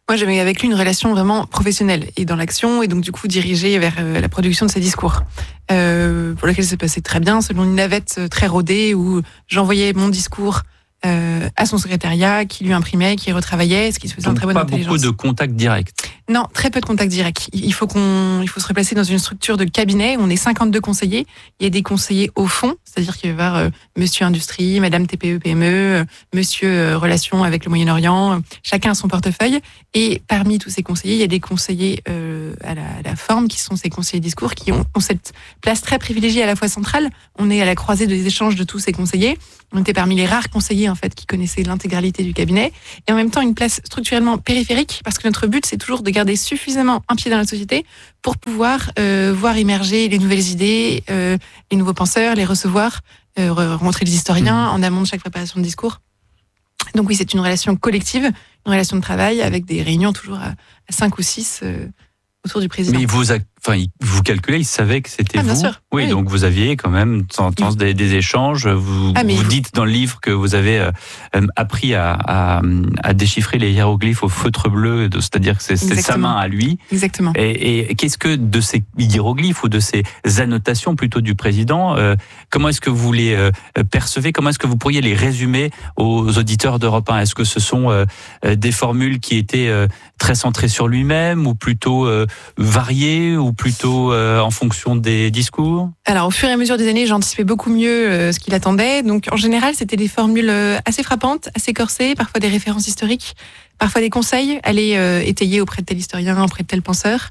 Moi, j'avais avec lui une relation vraiment professionnelle et dans l'action, et donc du coup dirigée vers euh, la production de ses discours, euh, pour laquelle ça s'est passé très bien, selon une navette très rodée où j'envoyais mon discours euh, à son secrétariat, qui lui imprimait, qui retravaillait, ce qui se faisait en très bonne intelligence. Pas beaucoup de contacts directs. Non, très peu de contacts directs. Il faut qu'on, il faut se replacer dans une structure de cabinet. On est cinquante-deux conseillers. Il y a des conseillers au fond, c'est-à-dire qu'il va y avoir euh, Monsieur Industrie, Madame T P E P M E, euh, Monsieur euh, Relations avec le Moyen-Orient. Euh, chacun a son portefeuille. Et parmi tous ces conseillers, il y a des conseillers euh, à, la, à la forme, qui sont ces conseillers discours, qui ont, ont cette place très privilégiée à la fois centrale. On est à la croisée des échanges de tous ces conseillers. On était parmi les rares conseillers en fait qui connaissaient l'intégralité du cabinet, et en même temps une place structurellement périphérique, parce que notre but c'est toujours de garder suffisamment un pied dans la société pour pouvoir euh, voir émerger les nouvelles idées, euh, les nouveaux penseurs, les recevoir, euh, rencontrer les historiens en amont de chaque préparation de discours. Donc oui, c'est une relation collective, une relation de travail avec des réunions toujours à, à cinq ou six euh, autour du président. Mais il vous, a, enfin, il vous calculez, il savait que c'était ah, vous. Bien sûr. Oui, oui, donc vous aviez quand même de temps en temps des, des échanges. Vous, ah, vous vous... dites dans le livre que vous avez euh, appris à, à, à déchiffrer les hiéroglyphes au feutre bleu, c'est-à-dire que c'est, c'est sa main à lui. Exactement. Et, et qu'est-ce que de ces hiéroglyphes ou de ces annotations plutôt du président, euh, comment est-ce que vous les euh, percevez? Comment est-ce que vous pourriez les résumer aux auditeurs d'Europe un? Est-ce que ce sont euh, des formules qui étaient euh, très centrées sur lui-même, ou plutôt euh, variées, ou plutôt euh, en fonction des discours? Alors, au fur et à mesure des années, j'anticipais beaucoup mieux euh, ce qu'il attendait. Donc, en général, c'était des formules euh, assez frappantes, assez corsées, parfois des références historiques, parfois des conseils, aller euh, étayer auprès de tel historien, auprès de tel penseur.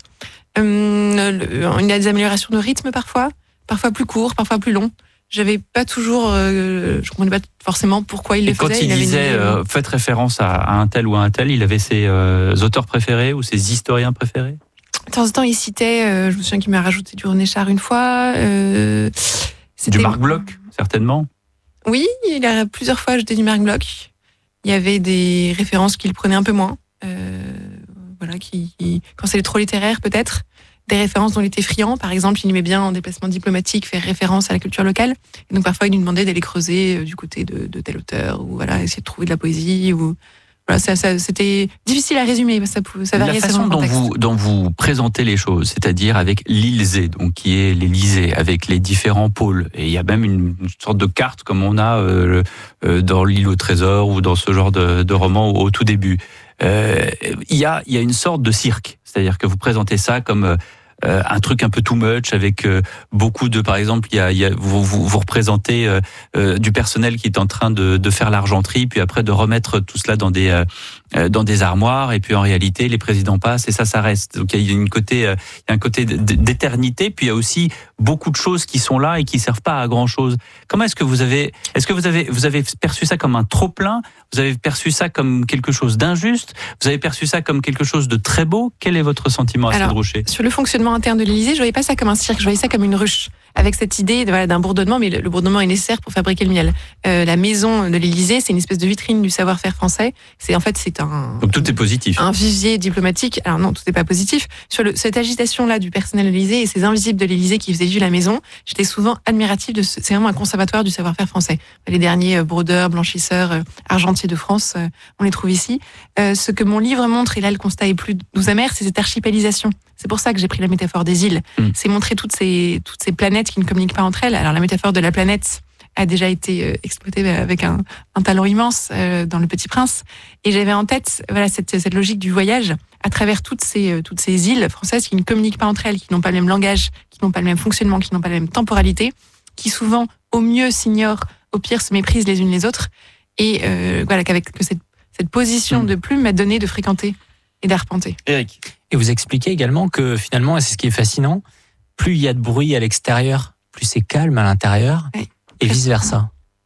Euh, le, il y a des améliorations de rythme parfois, parfois plus courts, parfois plus longs. J'avais pas toujours, euh, je comprenais pas forcément pourquoi il le et faisait. Quand il, il disait une... euh, faites référence à, à un tel ou à un tel, il avait ses euh, auteurs préférés ou ses historiens préférés? De temps en temps, il citait, euh, je me souviens qu'il m'a rajouté du René Char une fois. Euh, du Marc Bloch, certainement. Oui, il a plusieurs fois ajouté du Marc Bloch. Il y avait des références qu'il prenait un peu moins. Euh, voilà, qui, qui, quand c'est trop littéraire, peut-être. Des références dont il était friand. Par exemple, il aimait bien, en déplacement diplomatique, faire référence à la culture locale. Et donc, parfois, il nous demandait d'aller creuser du côté de, de tel auteur, ou voilà, essayer de trouver de la poésie, ou... Voilà, ça, ça, c'était difficile à résumer, ça, ça variait la façon selon le dont contexte. vous, dont vous présentez les choses, c'est-à-dire avec l'Élysée, donc qui est l'Élysée, avec les différents pôles, et il y a même une, une sorte de carte comme on a euh, euh, dans l'Île au Trésor ou dans ce genre de, de roman au, au tout début. Euh, il y a, il y a une sorte de cirque, c'est-à-dire que vous présentez ça comme euh, Euh, un truc un peu too much, avec euh, beaucoup de, par exemple, il y a, il y a, vous, vous, vous représentez euh, euh, du personnel qui est en train de, de faire l'argenterie, puis après de remettre tout cela dans des euh, dans des armoires, et puis en réalité les présidents passent et ça, ça reste. Donc il y a une côté, euh, il y a un côté d'éternité, puis il y a aussi beaucoup de choses qui sont là et qui servent pas à grand chose. Comment est-ce que vous avez, est-ce que vous avez, vous avez perçu ça comme un trop plein? Vous avez perçu ça comme quelque chose d'injuste? Vous avez perçu ça comme quelque chose de très beau? Quel est votre sentiment à ce Rocher? Sur le fonctionnement interne de l'Élysée, je voyais pas ça comme un cirque, je voyais ça comme une ruche, avec cette idée de, voilà, d'un bourdonnement, mais le, le bourdonnement est nécessaire pour fabriquer le miel. Euh, la maison de l'Élysée, c'est une espèce de vitrine du savoir-faire français. C'est en fait, c'est un. Donc tout est positif. Un vivier diplomatique. Alors non, tout n'est pas positif. Sur le, cette agitation-là du personnel de l'Élysée et ces invisibles de l'Élysée qui faisaient vivre la maison, j'étais souvent admirative de ce, c'est vraiment un conservatoire du savoir-faire français. Les derniers euh, brodeurs, blanchisseurs, euh, argentiers de France, euh, on les trouve ici. Euh, ce que mon livre montre, et là le constat est plus doux amer, c'est cette archipélisation. C'est pour ça que j'ai pris la métaphore des îles. Mmh. C'est montrer toutes ces, toutes ces planètes qui ne communiquent pas entre elles. Alors la métaphore de la planète a déjà été euh, exploitée avec un, un talent immense euh, dans Le Petit Prince. Et j'avais en tête voilà, cette, cette logique du voyage à travers toutes ces, euh, toutes ces îles françaises qui ne communiquent pas entre elles, qui n'ont pas le même langage, qui n'ont pas le même fonctionnement, qui n'ont pas la même temporalité, qui souvent, au mieux, s'ignorent, au pire, se méprisent les unes les autres. Et euh, voilà, qu'avec que cette, cette position mmh. de plume m'a donné de fréquenter et d'arpenter. Eric. Et vous expliquez également que finalement, et c'est ce qui est fascinant, plus il y a de bruit à l'extérieur, plus c'est calme à l'intérieur, oui. et vice-versa.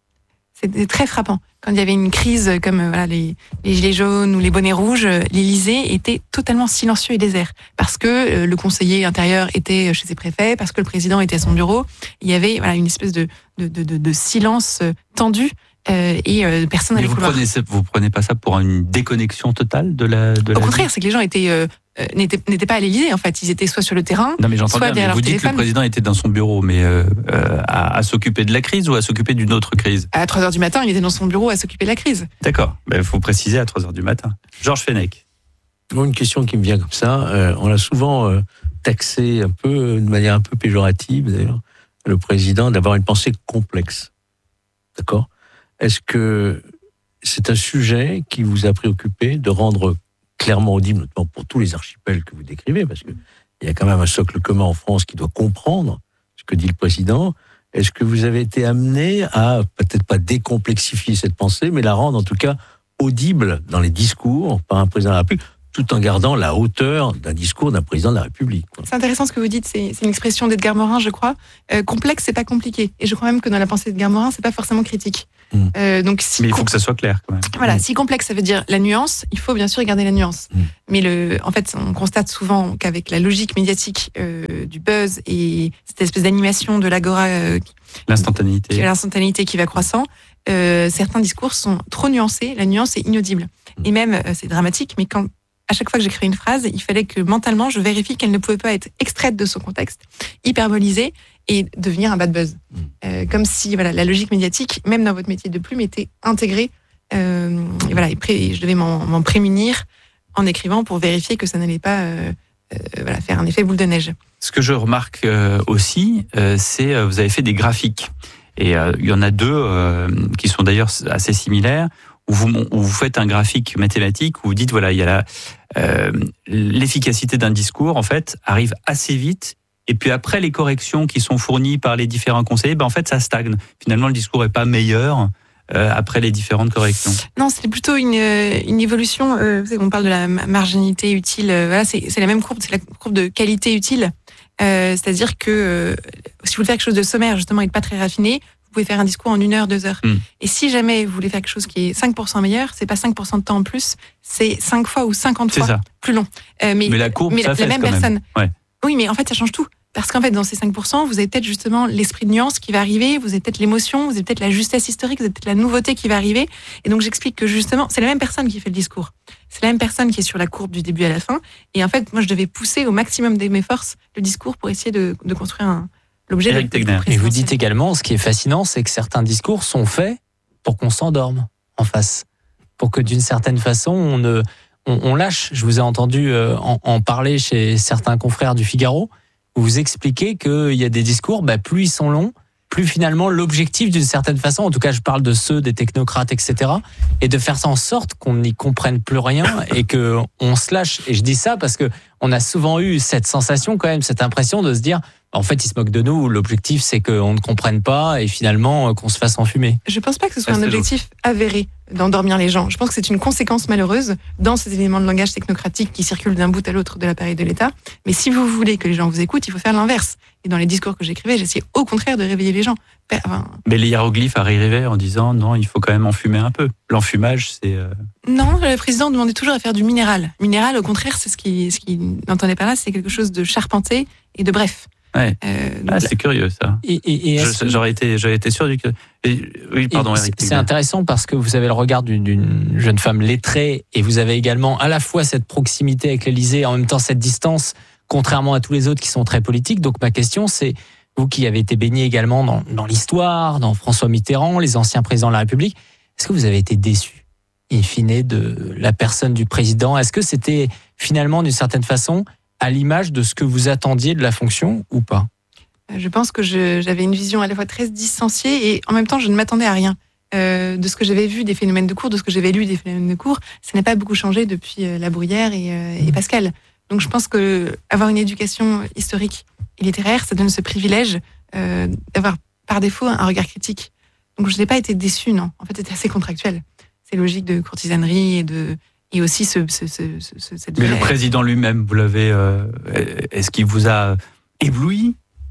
C'est très frappant. Quand il y avait une crise comme voilà, les, les gilets jaunes ou les bonnets rouges, l'Élysée était totalement silencieux et désert. Parce que le conseiller intérieur était chez ses préfets, parce que le président était à son bureau. Il y avait voilà, une espèce de, de, de, de silence tendu. Euh, et euh, personne n'allait vous couloir. prenez, vous prenez pas ça pour une déconnexion totale de la de Au la contraire, c'est que les gens étaient euh, n'étaient, n'étaient pas à l'Élysée en fait. Ils étaient soit sur le terrain, non, mais j'entends soit bien, derrière mais vous leur dites téléphone. que le président était dans son bureau, mais euh, euh, à, à s'occuper de la crise ou à s'occuper d'une autre crise? À trois heures du matin, il était dans son bureau à s'occuper de la crise. D'accord, il ben, faut préciser à trois heures du matin. Georges Fenech. Une question qui me vient comme ça. Euh, on a souvent euh, taxé un peu, de manière un peu péjorative d'ailleurs, le président d'avoir une pensée complexe. D'accord ? Est-ce que c'est un sujet qui vous a préoccupé de rendre clairement audible, notamment pour tous les archipels que vous décrivez, parce qu'il y a quand même un socle commun en France qui doit comprendre ce que dit le président. Est-ce que vous avez été amené à, peut-être pas décomplexifier cette pensée, mais la rendre en tout cas audible dans les discours par un président de la République, tout en gardant la hauteur d'un discours d'un président de la République. C'est intéressant ce que vous dites, c'est, c'est une expression d'Edgar Morin, je crois. Euh, complexe, c'est pas compliqué. Et je crois même que dans la pensée d'Edgar Morin, c'est pas forcément critique. Mmh. Euh, donc si Mais il faut com- que ça soit clair quand même. Voilà, mmh. si complexe, ça veut dire la nuance, il faut bien sûr garder la nuance. Mmh. Mais le, en fait, on constate souvent qu'avec la logique médiatique euh, du buzz et cette espèce d'animation de l'agora, euh, l'instantanéité, l'instantanéité qui va croissant, euh, certains discours sont trop nuancés, la nuance est inaudible. Mmh. Et même, euh, c'est dramatique, mais quand à chaque fois que j'écrivais une phrase, il fallait que mentalement, je vérifie qu'elle ne pouvait pas être extraite de son contexte, hyperbolisée et devenir un bad buzz. Mmh. Euh, comme si voilà, la logique médiatique, même dans votre métier de plume, était intégrée. Euh, et voilà, et pré- je devais m'en, m'en prémunir en écrivant pour vérifier que ça n'allait pas euh, euh, voilà, faire un effet boule de neige. Ce que je remarque euh, aussi, euh, c'est euh, vous avez fait des graphiques. Et euh, il y en a deux euh, qui sont d'ailleurs assez similaires. Où vous, où vous faites un graphique mathématique où vous dites voilà il y a la, euh, l'efficacité d'un discours en fait arrive assez vite et puis après les corrections qui sont fournies par les différents conseillers ben en fait ça stagne, finalement le discours est pas meilleur euh, après les différentes corrections. Non, c'est plutôt une, une évolution, euh, vous savez, on parle de la marginalité utile, euh, voilà, c'est, c'est la même courbe, c'est la courbe de qualité utile, euh, c'est-à-dire que euh, si vous voulez faire quelque chose de sommaire justement et de pas très raffiné, vous pouvez faire un discours en une heure, deux heures. Mmh. Et si jamais vous voulez faire quelque chose qui est cinq pour cent meilleur, c'est pas cinq pour cent de temps en plus, c'est cinq fois ou cinquante c'est fois ça. plus long. Euh, mais, mais la courbe, mais ça la, fait la même quand personne. Même. Ouais. Oui, mais en fait, ça change tout. Parce qu'en fait, dans ces cinq pour cent, vous avez peut-être justement l'esprit de nuance qui va arriver, vous avez peut-être l'émotion, vous avez peut-être la justesse historique, vous avez peut-être la nouveauté qui va arriver. Et donc, j'explique que justement, c'est la même personne qui fait le discours. C'est la même personne qui est sur la courbe du début à la fin. Et en fait, moi, je devais pousser au maximum de mes forces le discours pour essayer de, de construire un, l'objet Éric de, de Et vous dites également, ce qui est fascinant, c'est que certains discours sont faits pour qu'on s'endorme en face. Pour que d'une certaine façon, on, ne, on, on lâche. Je vous ai entendu euh, en, en parler chez certains confrères du Figaro, où vous expliquez qu'il y a des discours, bah, plus ils sont longs, plus finalement l'objectif d'une certaine façon, en tout cas je parle de ceux des technocrates, et cetera, est de faire en sorte qu'on n'y comprenne plus rien et qu'on se lâche. Et je dis ça parce que on a souvent eu cette sensation quand même, cette impression de se dire, en fait ils se moquent de nous, l'objectif c'est qu'on ne comprenne pas et finalement qu'on se fasse enfumer. Je pense pas que ce soit ah, un objectif avéré d'endormir les gens. Je pense que c'est une conséquence malheureuse dans ces éléments de langage technocratique qui circulent d'un bout à l'autre de l'appareil de l'État. Mais si vous voulez que les gens vous écoutent, il faut faire l'inverse. Et dans les discours que j'écrivais, j'essayais au contraire de réveiller les gens. Enfin... Mais les hiéroglyphes arrivaient en disant non, il faut quand même enfumer un peu. L'enfumage, c'est... Euh... Non, le président demandait toujours à faire du minéral. Minéral, au contraire, c'est ce qu'il ce qui entendait par là, c'est quelque chose de charpenté et de bref. Ouais. Euh, ah, c'est curieux ça. Et, et, et Je, que... J'aurais été, j'aurais été sûr du que. Et, oui, pardon, Eric. C'est intéressant parce que vous avez le regard d'une, d'une jeune femme lettrée et vous avez également à la fois cette proximité avec l'Élysée et en même temps cette distance, contrairement à tous les autres qui sont très politiques. Donc ma question, c'est vous qui avez été baigné également dans, dans l'histoire, dans François Mitterrand, les anciens présidents de la République, est-ce que vous avez été déçu, in fine, de la personne du président ? Est-ce que c'était finalement d'une certaine façon à l'image de ce que vous attendiez de la fonction ou pas ? Je pense que je, j'avais une vision à la fois très distanciée et en même temps je ne m'attendais à rien. Euh, de ce que j'avais vu des phénomènes de cours, de ce que j'avais lu des phénomènes de cours, ça n'a pas beaucoup changé depuis euh, La Bruyère et, euh, et Pascal. Donc je pense que avoir une éducation historique et littéraire, ça donne ce privilège euh, d'avoir par défaut un regard critique. Donc je n'ai pas été déçue, non. En fait, c'était assez contractuel. C'est logique de courtisanerie et de... Et aussi ce, ce, ce, ce, cette Mais vraie... le président lui-même, vous l'avez, euh, est-ce qu'il vous a ébloui ?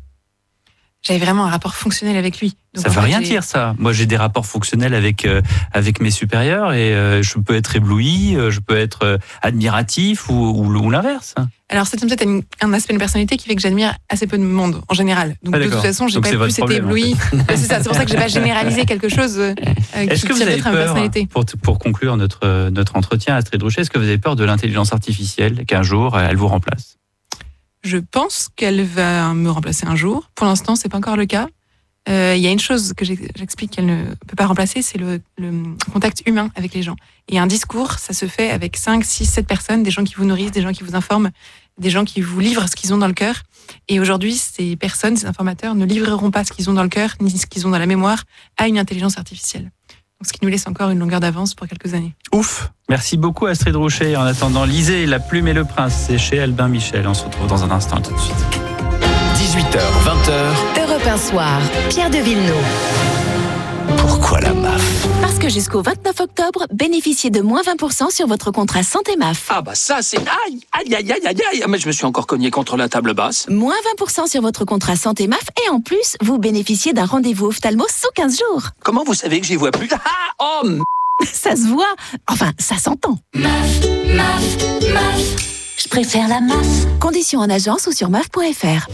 J'avais vraiment un rapport fonctionnel avec lui. Donc ça ne veut rien j'ai... dire, ça. Moi, j'ai des rapports fonctionnels avec, euh, avec mes supérieurs et euh, je peux être ébloui, euh, je peux être euh, admiratif ou, ou, ou l'inverse. Alors, c'est peut-être un, un aspect de personnalité qui fait que j'admire assez peu de monde, en général. Donc, ah, de toute façon, j'ai donc pas plus été ébloui. En fait. c'est, ça, c'est pour ça que j'ai pas généralisé quelque chose euh, est-ce qui que vous avez peur, personnalité. Pour, pour conclure notre, notre entretien, Astrid Rouchet, est-ce que vous avez peur de l'intelligence artificielle, qu'un jour, elle vous remplace ? Je pense qu'elle va me remplacer un jour. Pour l'instant, c'est pas encore le cas. euh, il y a une chose que j'explique qu'elle ne peut pas remplacer, c'est le, le contact humain avec les gens. Et un discours, ça se fait avec cinq, six, sept personnes, des gens qui vous nourrissent, des gens qui vous informent, des gens qui vous livrent ce qu'ils ont dans le cœur. Et aujourd'hui, ces personnes, ces informateurs ne livreront pas ce qu'ils ont dans le cœur, ni ce qu'ils ont dans la mémoire, à une intelligence artificielle. Donc, ce qui nous laisse encore une longueur d'avance pour quelques années. Ouf. Merci beaucoup Astrid Rouchet. En attendant, lisez La Plume et le Prince, c'est chez Albin Michel. On se retrouve dans un instant, tout de suite. dix-huit heures, vingt heures. Europe un soir, Pierre de Villeneuve. Pourquoi la M A F ? Parce que jusqu'au vingt-neuf octobre, bénéficiez de moins vingt pour cent sur votre contrat santé M A F. Ah bah ça c'est... Aïe, aïe, aïe, aïe, aïe, aïe. Mais je me suis encore cogné contre la table basse. Moins vingt pour cent sur votre contrat santé M A F et en plus, vous bénéficiez d'un rendez-vous ophtalmo sous quinze jours. Comment vous savez que j'y vois plus ? Ah, oh, m... Ça se voit. Enfin, ça s'entend. M A F, M A F, M A F. Je préfère la M A F. Conditions en agence ou sur M A F point F R.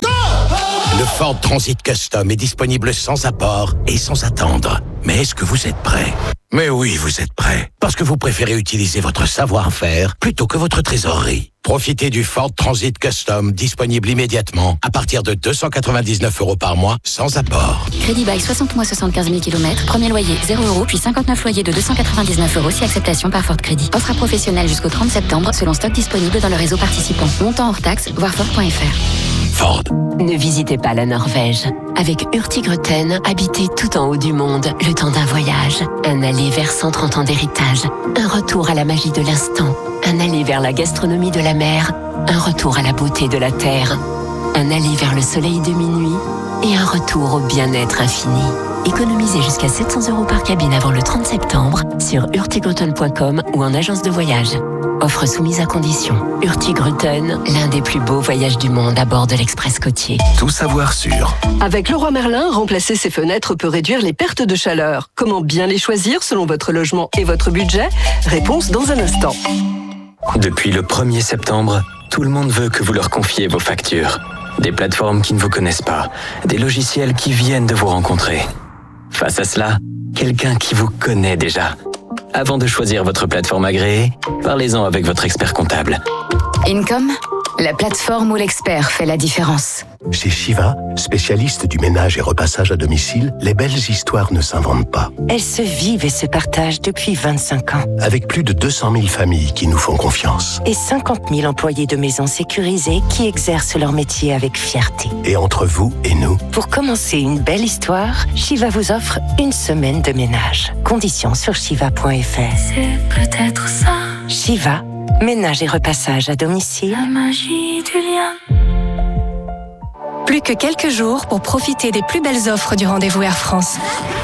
Le Ford Transit Custom est disponible sans apport et sans attendre. Mais est-ce que vous êtes prêt ? Mais oui, vous êtes prêt. Parce que vous préférez utiliser votre savoir-faire plutôt que votre trésorerie. Profitez du Ford Transit Custom disponible immédiatement à partir de deux cent quatre-vingt-dix-neuf euros par mois sans apport. Crédit bail soixante mois, soixante-quinze mille kilomètres. Premier loyer zéro euros, puis cinquante-neuf loyers de deux cent quatre-vingt-dix-neuf euros si acceptation par Ford Crédit. Offre à professionnels jusqu'au trente septembre selon stock disponible dans le réseau participant. Montant hors taxe, voir Ford point F R. Ford. Ne visitez pas la Norvège. Avec Hurtigruten, habitez tout en haut du monde le temps d'un voyage. Un aller vers cent trente ans d'héritage. Un retour à la magie de l'instant. Un aller vers la gastronomie de la mer. Un retour à la beauté de la terre. Un aller vers le soleil de minuit. Et un retour au bien-être infini. Économisez jusqu'à sept cents euros par cabine avant le trente septembre sur hurtigruten point com ou en agence de voyage. Offre soumise à condition. Hurtigruten, l'un des plus beaux voyages du monde à bord de l'Express côtier. Tout savoir sur. Avec Leroy Merlin, remplacer ses fenêtres peut réduire les pertes de chaleur. Comment bien les choisir selon votre logement et votre budget ? Réponse dans un instant. Depuis le premier septembre, tout le monde veut que vous leur confiez vos factures. Des plateformes qui ne vous connaissent pas, des logiciels qui viennent de vous rencontrer. Face à cela, quelqu'un qui vous connaît déjà. Avant de choisir votre plateforme agréée, parlez-en avec votre expert comptable. Income, la plateforme où l'expert fait la différence. Chez Shiva, spécialiste du ménage et repassage à domicile, les belles histoires ne s'inventent pas. Elles se vivent et se partagent depuis vingt-cinq ans. Avec plus de deux cent mille familles qui nous font confiance. Et cinquante mille employés de maisons sécurisées qui exercent leur métier avec fierté. Et entre vous et nous, pour commencer une belle histoire, Shiva vous offre une semaine de ménage. Conditions sur shiva point F R. C'est peut-être ça. Shiva, ménage et repassage à domicile. La magie du lien. Plus que quelques jours pour profiter des plus belles offres du rendez-vous Air France.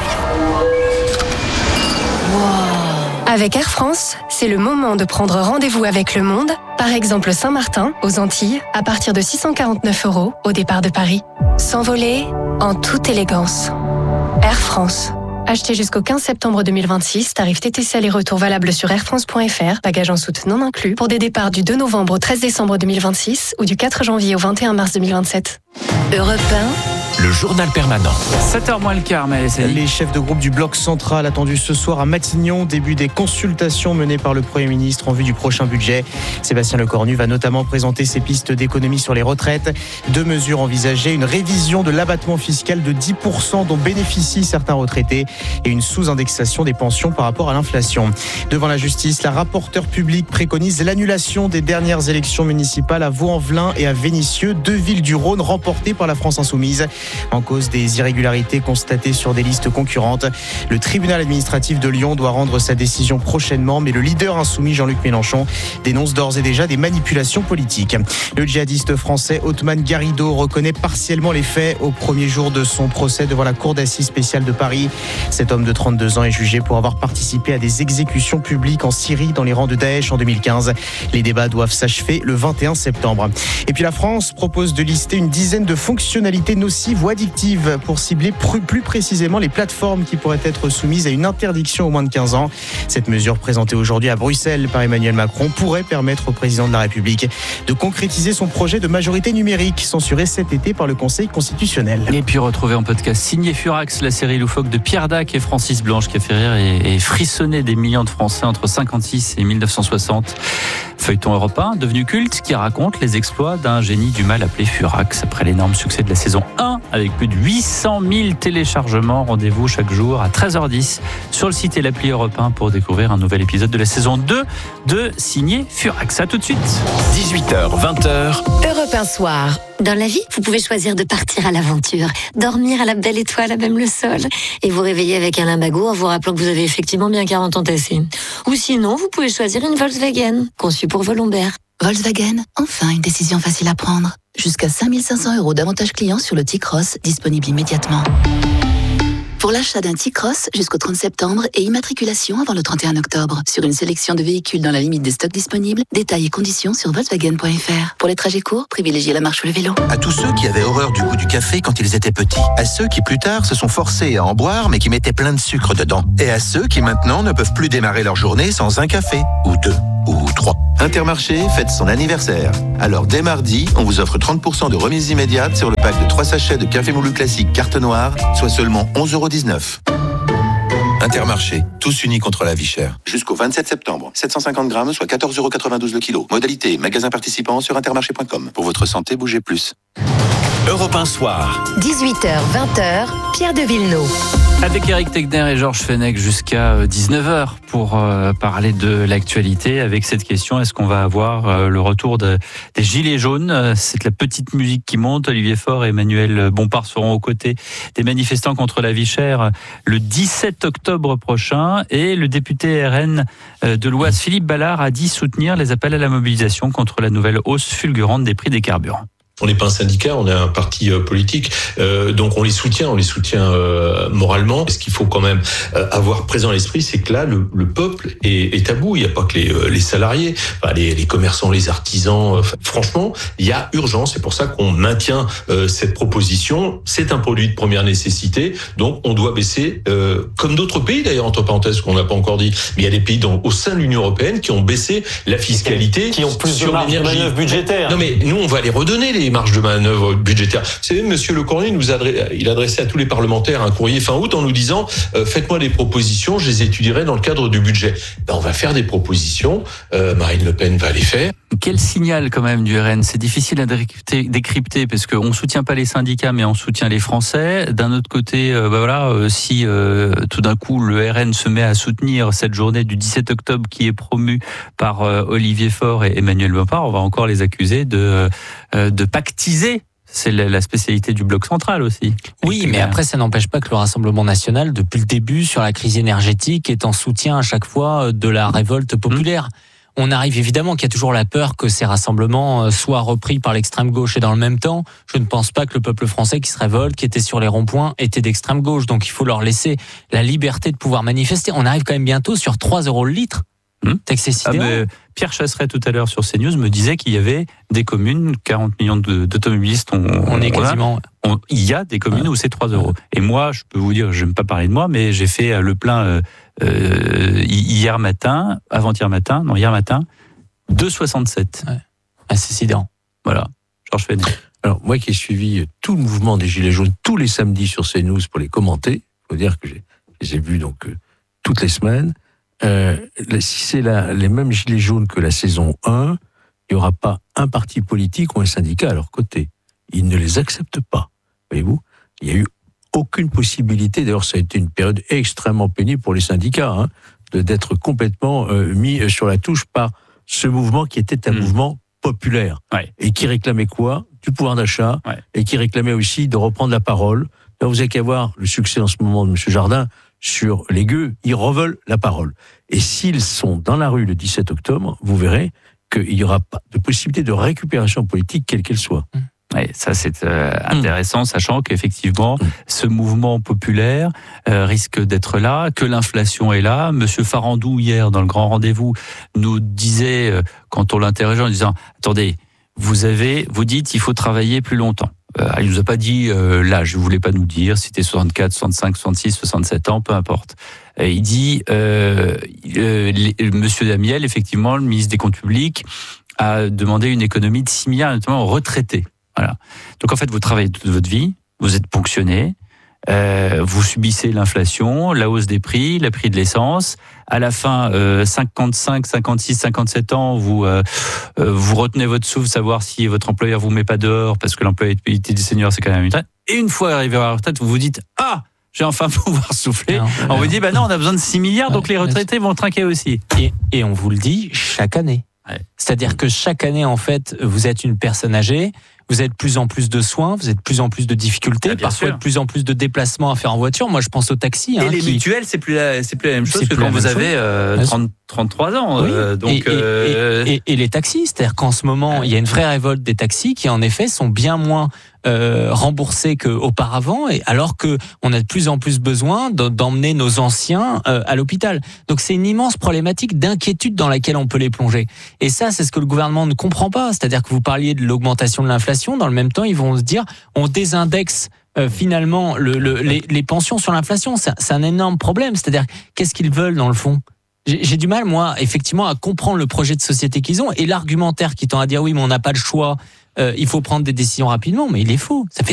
Wow. Avec Air France, c'est le moment de prendre rendez-vous avec le monde, par exemple Saint-Martin, aux Antilles, à partir de six cent quarante-neuf euros au départ de Paris. S'envoler en toute élégance. Air France. Achetez jusqu'au quinze septembre deux mille vingt-six, tarif T T C aller-retour valable sur air france point F R, bagages en soute non inclus, pour des départs du deux novembre au treize décembre deux mille vingt-six ou du quatre janvier au vingt et un mars deux mille vingt-sept. Europe un, le journal permanent. sept heures moins le quart, mais c'est... Les chefs de groupe du bloc central attendus ce soir à Matignon, début des consultations menées par le Premier ministre en vue du prochain budget. Sébastien Lecornu va notamment présenter ses pistes d'économie sur les retraites. Deux mesures envisagées, une révision de l'abattement fiscal de dix pour cent dont bénéficient certains retraités et une sous-indexation des pensions par rapport à l'inflation. Devant la justice, la rapporteure publique préconise l'annulation des dernières élections municipales à Vaux-en-Velin et à Vénissieux, deux villes du Rhône remportées par la France Insoumise. En cause des irrégularités constatées sur des listes concurrentes. Le tribunal administratif de Lyon doit rendre sa décision prochainement, mais le leader insoumis Jean-Luc Mélenchon dénonce d'ores et déjà des manipulations politiques. Le djihadiste français Othman Garrido reconnaît partiellement les faits au premier jour de son procès devant la cour d'assises spéciale de Paris. Cet homme de trente-deux ans est jugé pour avoir participé à des exécutions publiques en Syrie dans les rangs de Daesh en deux mille quinze. Les débats doivent s'achever le vingt et un septembre. Et puis la France propose de lister une dizaine de fonctionnalités nocives ou addictives pour cibler plus précisément les plateformes qui pourraient être soumises à une interdiction au moins de quinze ans. Cette mesure présentée aujourd'hui à Bruxelles par Emmanuel Macron pourrait permettre au président de la République de concrétiser son projet de majorité numérique censuré cet été par le Conseil constitutionnel. Et puis retrouver en podcast signé Furax, la série loufoque de Pierre Dac et Francis Blanche qui a fait rire et, et frissonner des millions de Français entre cinquante-six et mille neuf cent soixante. Feuilleton Europe un, devenu culte, qui raconte les exploits d'un génie du mal appelé Furax après l'énorme succès de la saison un avec plus de huit cent mille téléchargements. Rendez-vous chaque jour à treize heures dix sur le site et l'appli Europe un pour découvrir un nouvel épisode de la saison deux de Signé Furax. À tout de suite. dix-huit heures, vingt heures. Europe un soir. Dans la vie, vous pouvez choisir de partir à l'aventure, dormir à la belle étoile, à même le sol, et vous réveiller avec un limbago en vous rappelant que vous avez effectivement bien quarante ans tassés. Ou sinon, vous pouvez choisir une Volkswagen, conçue pour vos lombaires. Volkswagen, enfin une décision facile à prendre. Jusqu'à cinq mille cinq cents euros d'avantages clients sur le T-Cross, disponible immédiatement. Pour l'achat d'un T-Cross jusqu'au trente septembre et immatriculation avant le trente et un octobre. Sur une sélection de véhicules dans la limite des stocks disponibles, détails et conditions sur volkswagen point f r. Pour les trajets courts, privilégiez la marche ou le vélo. À tous ceux qui avaient horreur du goût du café quand ils étaient petits. À ceux qui plus tard se sont forcés à en boire mais qui mettaient plein de sucre dedans. Et à ceux qui maintenant ne peuvent plus démarrer leur journée sans un café. Ou deux. Ou trois. Intermarché fête son anniversaire. Alors dès mardi, on vous offre trente pour cent de remise immédiate sur le pack de trois sachets de café moulu classique carte noire, soit seulement onze euros dix-neuf. Intermarché, tous unis contre la vie chère. Jusqu'au vingt-sept septembre, sept cent cinquante grammes, soit quatorze euros quatre-vingt-douze le kilo. Modalité, magasin participant sur intermarché point com. Pour votre santé, bougez plus. Europe un soir. dix-huit heures, vingt heures, Pierre de Villeneuve. Avec Eric Tegner et Georges Fenech jusqu'à dix-neuf heures pour euh, parler de l'actualité avec cette question, est-ce qu'on va avoir euh, le retour de, des Gilets jaunes? C'est la petite musique qui monte. Olivier Faure et Emmanuel Bompard seront aux côtés des manifestants contre la vie chère le dix-sept octobre prochain, et le député R N de l'Oise Philippe Ballard a dit soutenir les appels à la mobilisation contre la nouvelle hausse fulgurante des prix des carburants. On n'est pas un syndicat, on est un parti euh, politique, euh, donc on les soutient, on les soutient euh, moralement. Ce qu'il faut quand même euh, avoir présent à l'esprit, c'est que là, le, le peuple est, est à bout. Il n'y a pas que les, euh, les salariés, enfin, les, les commerçants, les artisans. Euh, franchement, il y a urgence. C'est pour ça qu'on maintient euh, cette proposition. C'est un produit de première nécessité, donc on doit baisser, euh, comme d'autres pays d'ailleurs, entre parenthèses, qu'on n'a pas encore dit, mais il y a des pays dans, au sein de l'Union européenne qui ont baissé la fiscalité, qui ont plus sur de marge de manœuvre budgétaire. Non mais nous, on va les redonner les marges de manœuvre budgétaire. Vous savez, Monsieur Le Cornu nous adresse, il adressait à tous les parlementaires un courrier fin août en nous disant euh, faites-moi des propositions, je les étudierai dans le cadre du budget. Ben, on va faire des propositions. Euh, Marine Le Pen va les faire. Quel signal quand même du R N? C'est difficile à décrypter, décrypter parce qu'on soutient pas les syndicats, mais on soutient les Français. D'un autre côté, euh, ben voilà, euh, si euh, tout d'un coup le R N se met à soutenir cette journée du dix-sept octobre qui est promue par euh, Olivier Faure et Emmanuel Bompard, on va encore les accuser de euh, de pactiser. C'est la spécialité du bloc central aussi. Oui, mais après, ça n'empêche pas que le Rassemblement national, depuis le début, sur la crise énergétique, est en soutien à chaque fois de la révolte populaire. Mmh. On arrive évidemment qu'il y a toujours la peur que ces rassemblements soient repris par l'extrême gauche, et dans le même temps, je ne pense pas que le peuple français qui se révolte, qui était sur les ronds-points, était d'extrême gauche. Donc il faut leur laisser la liberté de pouvoir manifester. On arrive quand même bientôt sur trois euros le litre. Mmh. Ah mais Pierre Chasseret tout à l'heure sur CNews me disait qu'il y avait des communes, quarante millions de, d'automobilistes, on, on est quasiment. On, il y a des communes ouais. où c'est trois euros. Et moi, je peux vous dire, je n'aime pas parler de moi, mais j'ai fait le plein euh, euh, hier matin, avant-hier matin, non hier matin, deux soixante-sept. Ouais. Ah, c'est sidérant. Voilà. Georges Fenech. Alors moi qui ai suivi tout le mouvement des Gilets jaunes tous les samedis sur CNews pour les commenter, il faut dire que j'ai, je les ai vus donc euh, toutes les semaines. Euh, si c'est la, les mêmes gilets jaunes que la saison un, il n'y aura pas un parti politique ou un syndicat à leur côté. Ils ne les acceptent pas. Voyez-vous, il n'y a eu aucune possibilité. D'ailleurs, ça a été une période extrêmement pénible pour les syndicats, hein, de, d'être complètement euh, mis sur la touche par ce mouvement qui était un mmh. mouvement populaire ouais. et qui réclamait quoi? Du pouvoir d'achat ouais. et qui réclamait aussi de reprendre la parole. Alors, vous avez qu'à voir le succès en ce moment de M. Jardin sur les gueux, ils reveulent la parole. Et s'ils sont dans la rue le dix-sept octobre, vous verrez qu'il n'y aura pas de possibilité de récupération politique, quelle qu'elle soit. Ouais, ça c'est euh, intéressant, mmh. sachant qu'effectivement, mmh. ce mouvement populaire euh, risque d'être là, que l'inflation est là. Monsieur Farandou, hier, dans le grand rendez-vous, nous disait, euh, quand on l'interrogeait en disant « Attendez, vous avez, vous dites il faut travailler plus longtemps ». Euh, il nous a pas dit euh, l'âge, il voulait pas nous dire si c'était soixante-quatre, soixante-cinq, soixante-six, soixante-sept ans, peu importe. Et il dit, euh, euh, les, Monsieur Damiel, effectivement, le ministre des Comptes Publics, a demandé une économie de six milliards, notamment aux retraités. Voilà. Donc en fait, vous travaillez toute votre vie, vous êtes ponctionné, euh, vous subissez l'inflation, la hausse des prix, le prix de l'essence. À la fin, euh, cinquante-cinq, cinquante-six, cinquante-sept ans, vous euh, vous retenez votre souffle, savoir si votre employeur vous met pas dehors, parce que l'employabilité des seniors, c'est quand même une traite. Et une fois arrivé à la retraite, vous vous dites « Ah, j'ai enfin pouvoir souffler ». On vous dit « Bah non, on a besoin de six milliards, donc les retraités vont trinquer aussi ». Et, et on vous le dit chaque année. Ouais. C'est-à-dire que chaque année, en fait, vous êtes une personne âgée, vous êtes de plus en plus de soins, vous êtes de plus en plus de difficultés, ah, parfois sûr. de plus en plus de déplacements à faire en voiture. Moi, je pense au taxi. Et hein, les qui... mutuelles, c'est plus la, c'est plus la même chose que quand vous avez euh, trente, trente-trois ans. Oui. Euh, donc, et, euh... et, et, et les taxis, c'est-à-dire qu'en ce moment, il y a une vraie révolte des taxis qui, en effet, sont bien moins euh, remboursés qu'auparavant, et alors que on a de plus en plus besoin d'emmener nos anciens euh, à l'hôpital. Donc, c'est une immense problématique d'inquiétude dans laquelle on peut les plonger. Et ça, c'est ce que le gouvernement ne comprend pas. C'est-à-dire que vous parliez de l'augmentation de l'inflation, dans le même temps, ils vont se dire, on désindexe euh, finalement le, le, les, les pensions sur l'inflation. C'est, c'est un énorme problème. C'est-à-dire, qu'est-ce qu'ils veulent dans le fond ? J'ai, j'ai du mal, moi, effectivement, à comprendre le projet de société qu'ils ont et l'argumentaire qui tend à dire oui, mais on n'a pas le choix, euh, il faut prendre des décisions rapidement, mais il est faux. Ça fait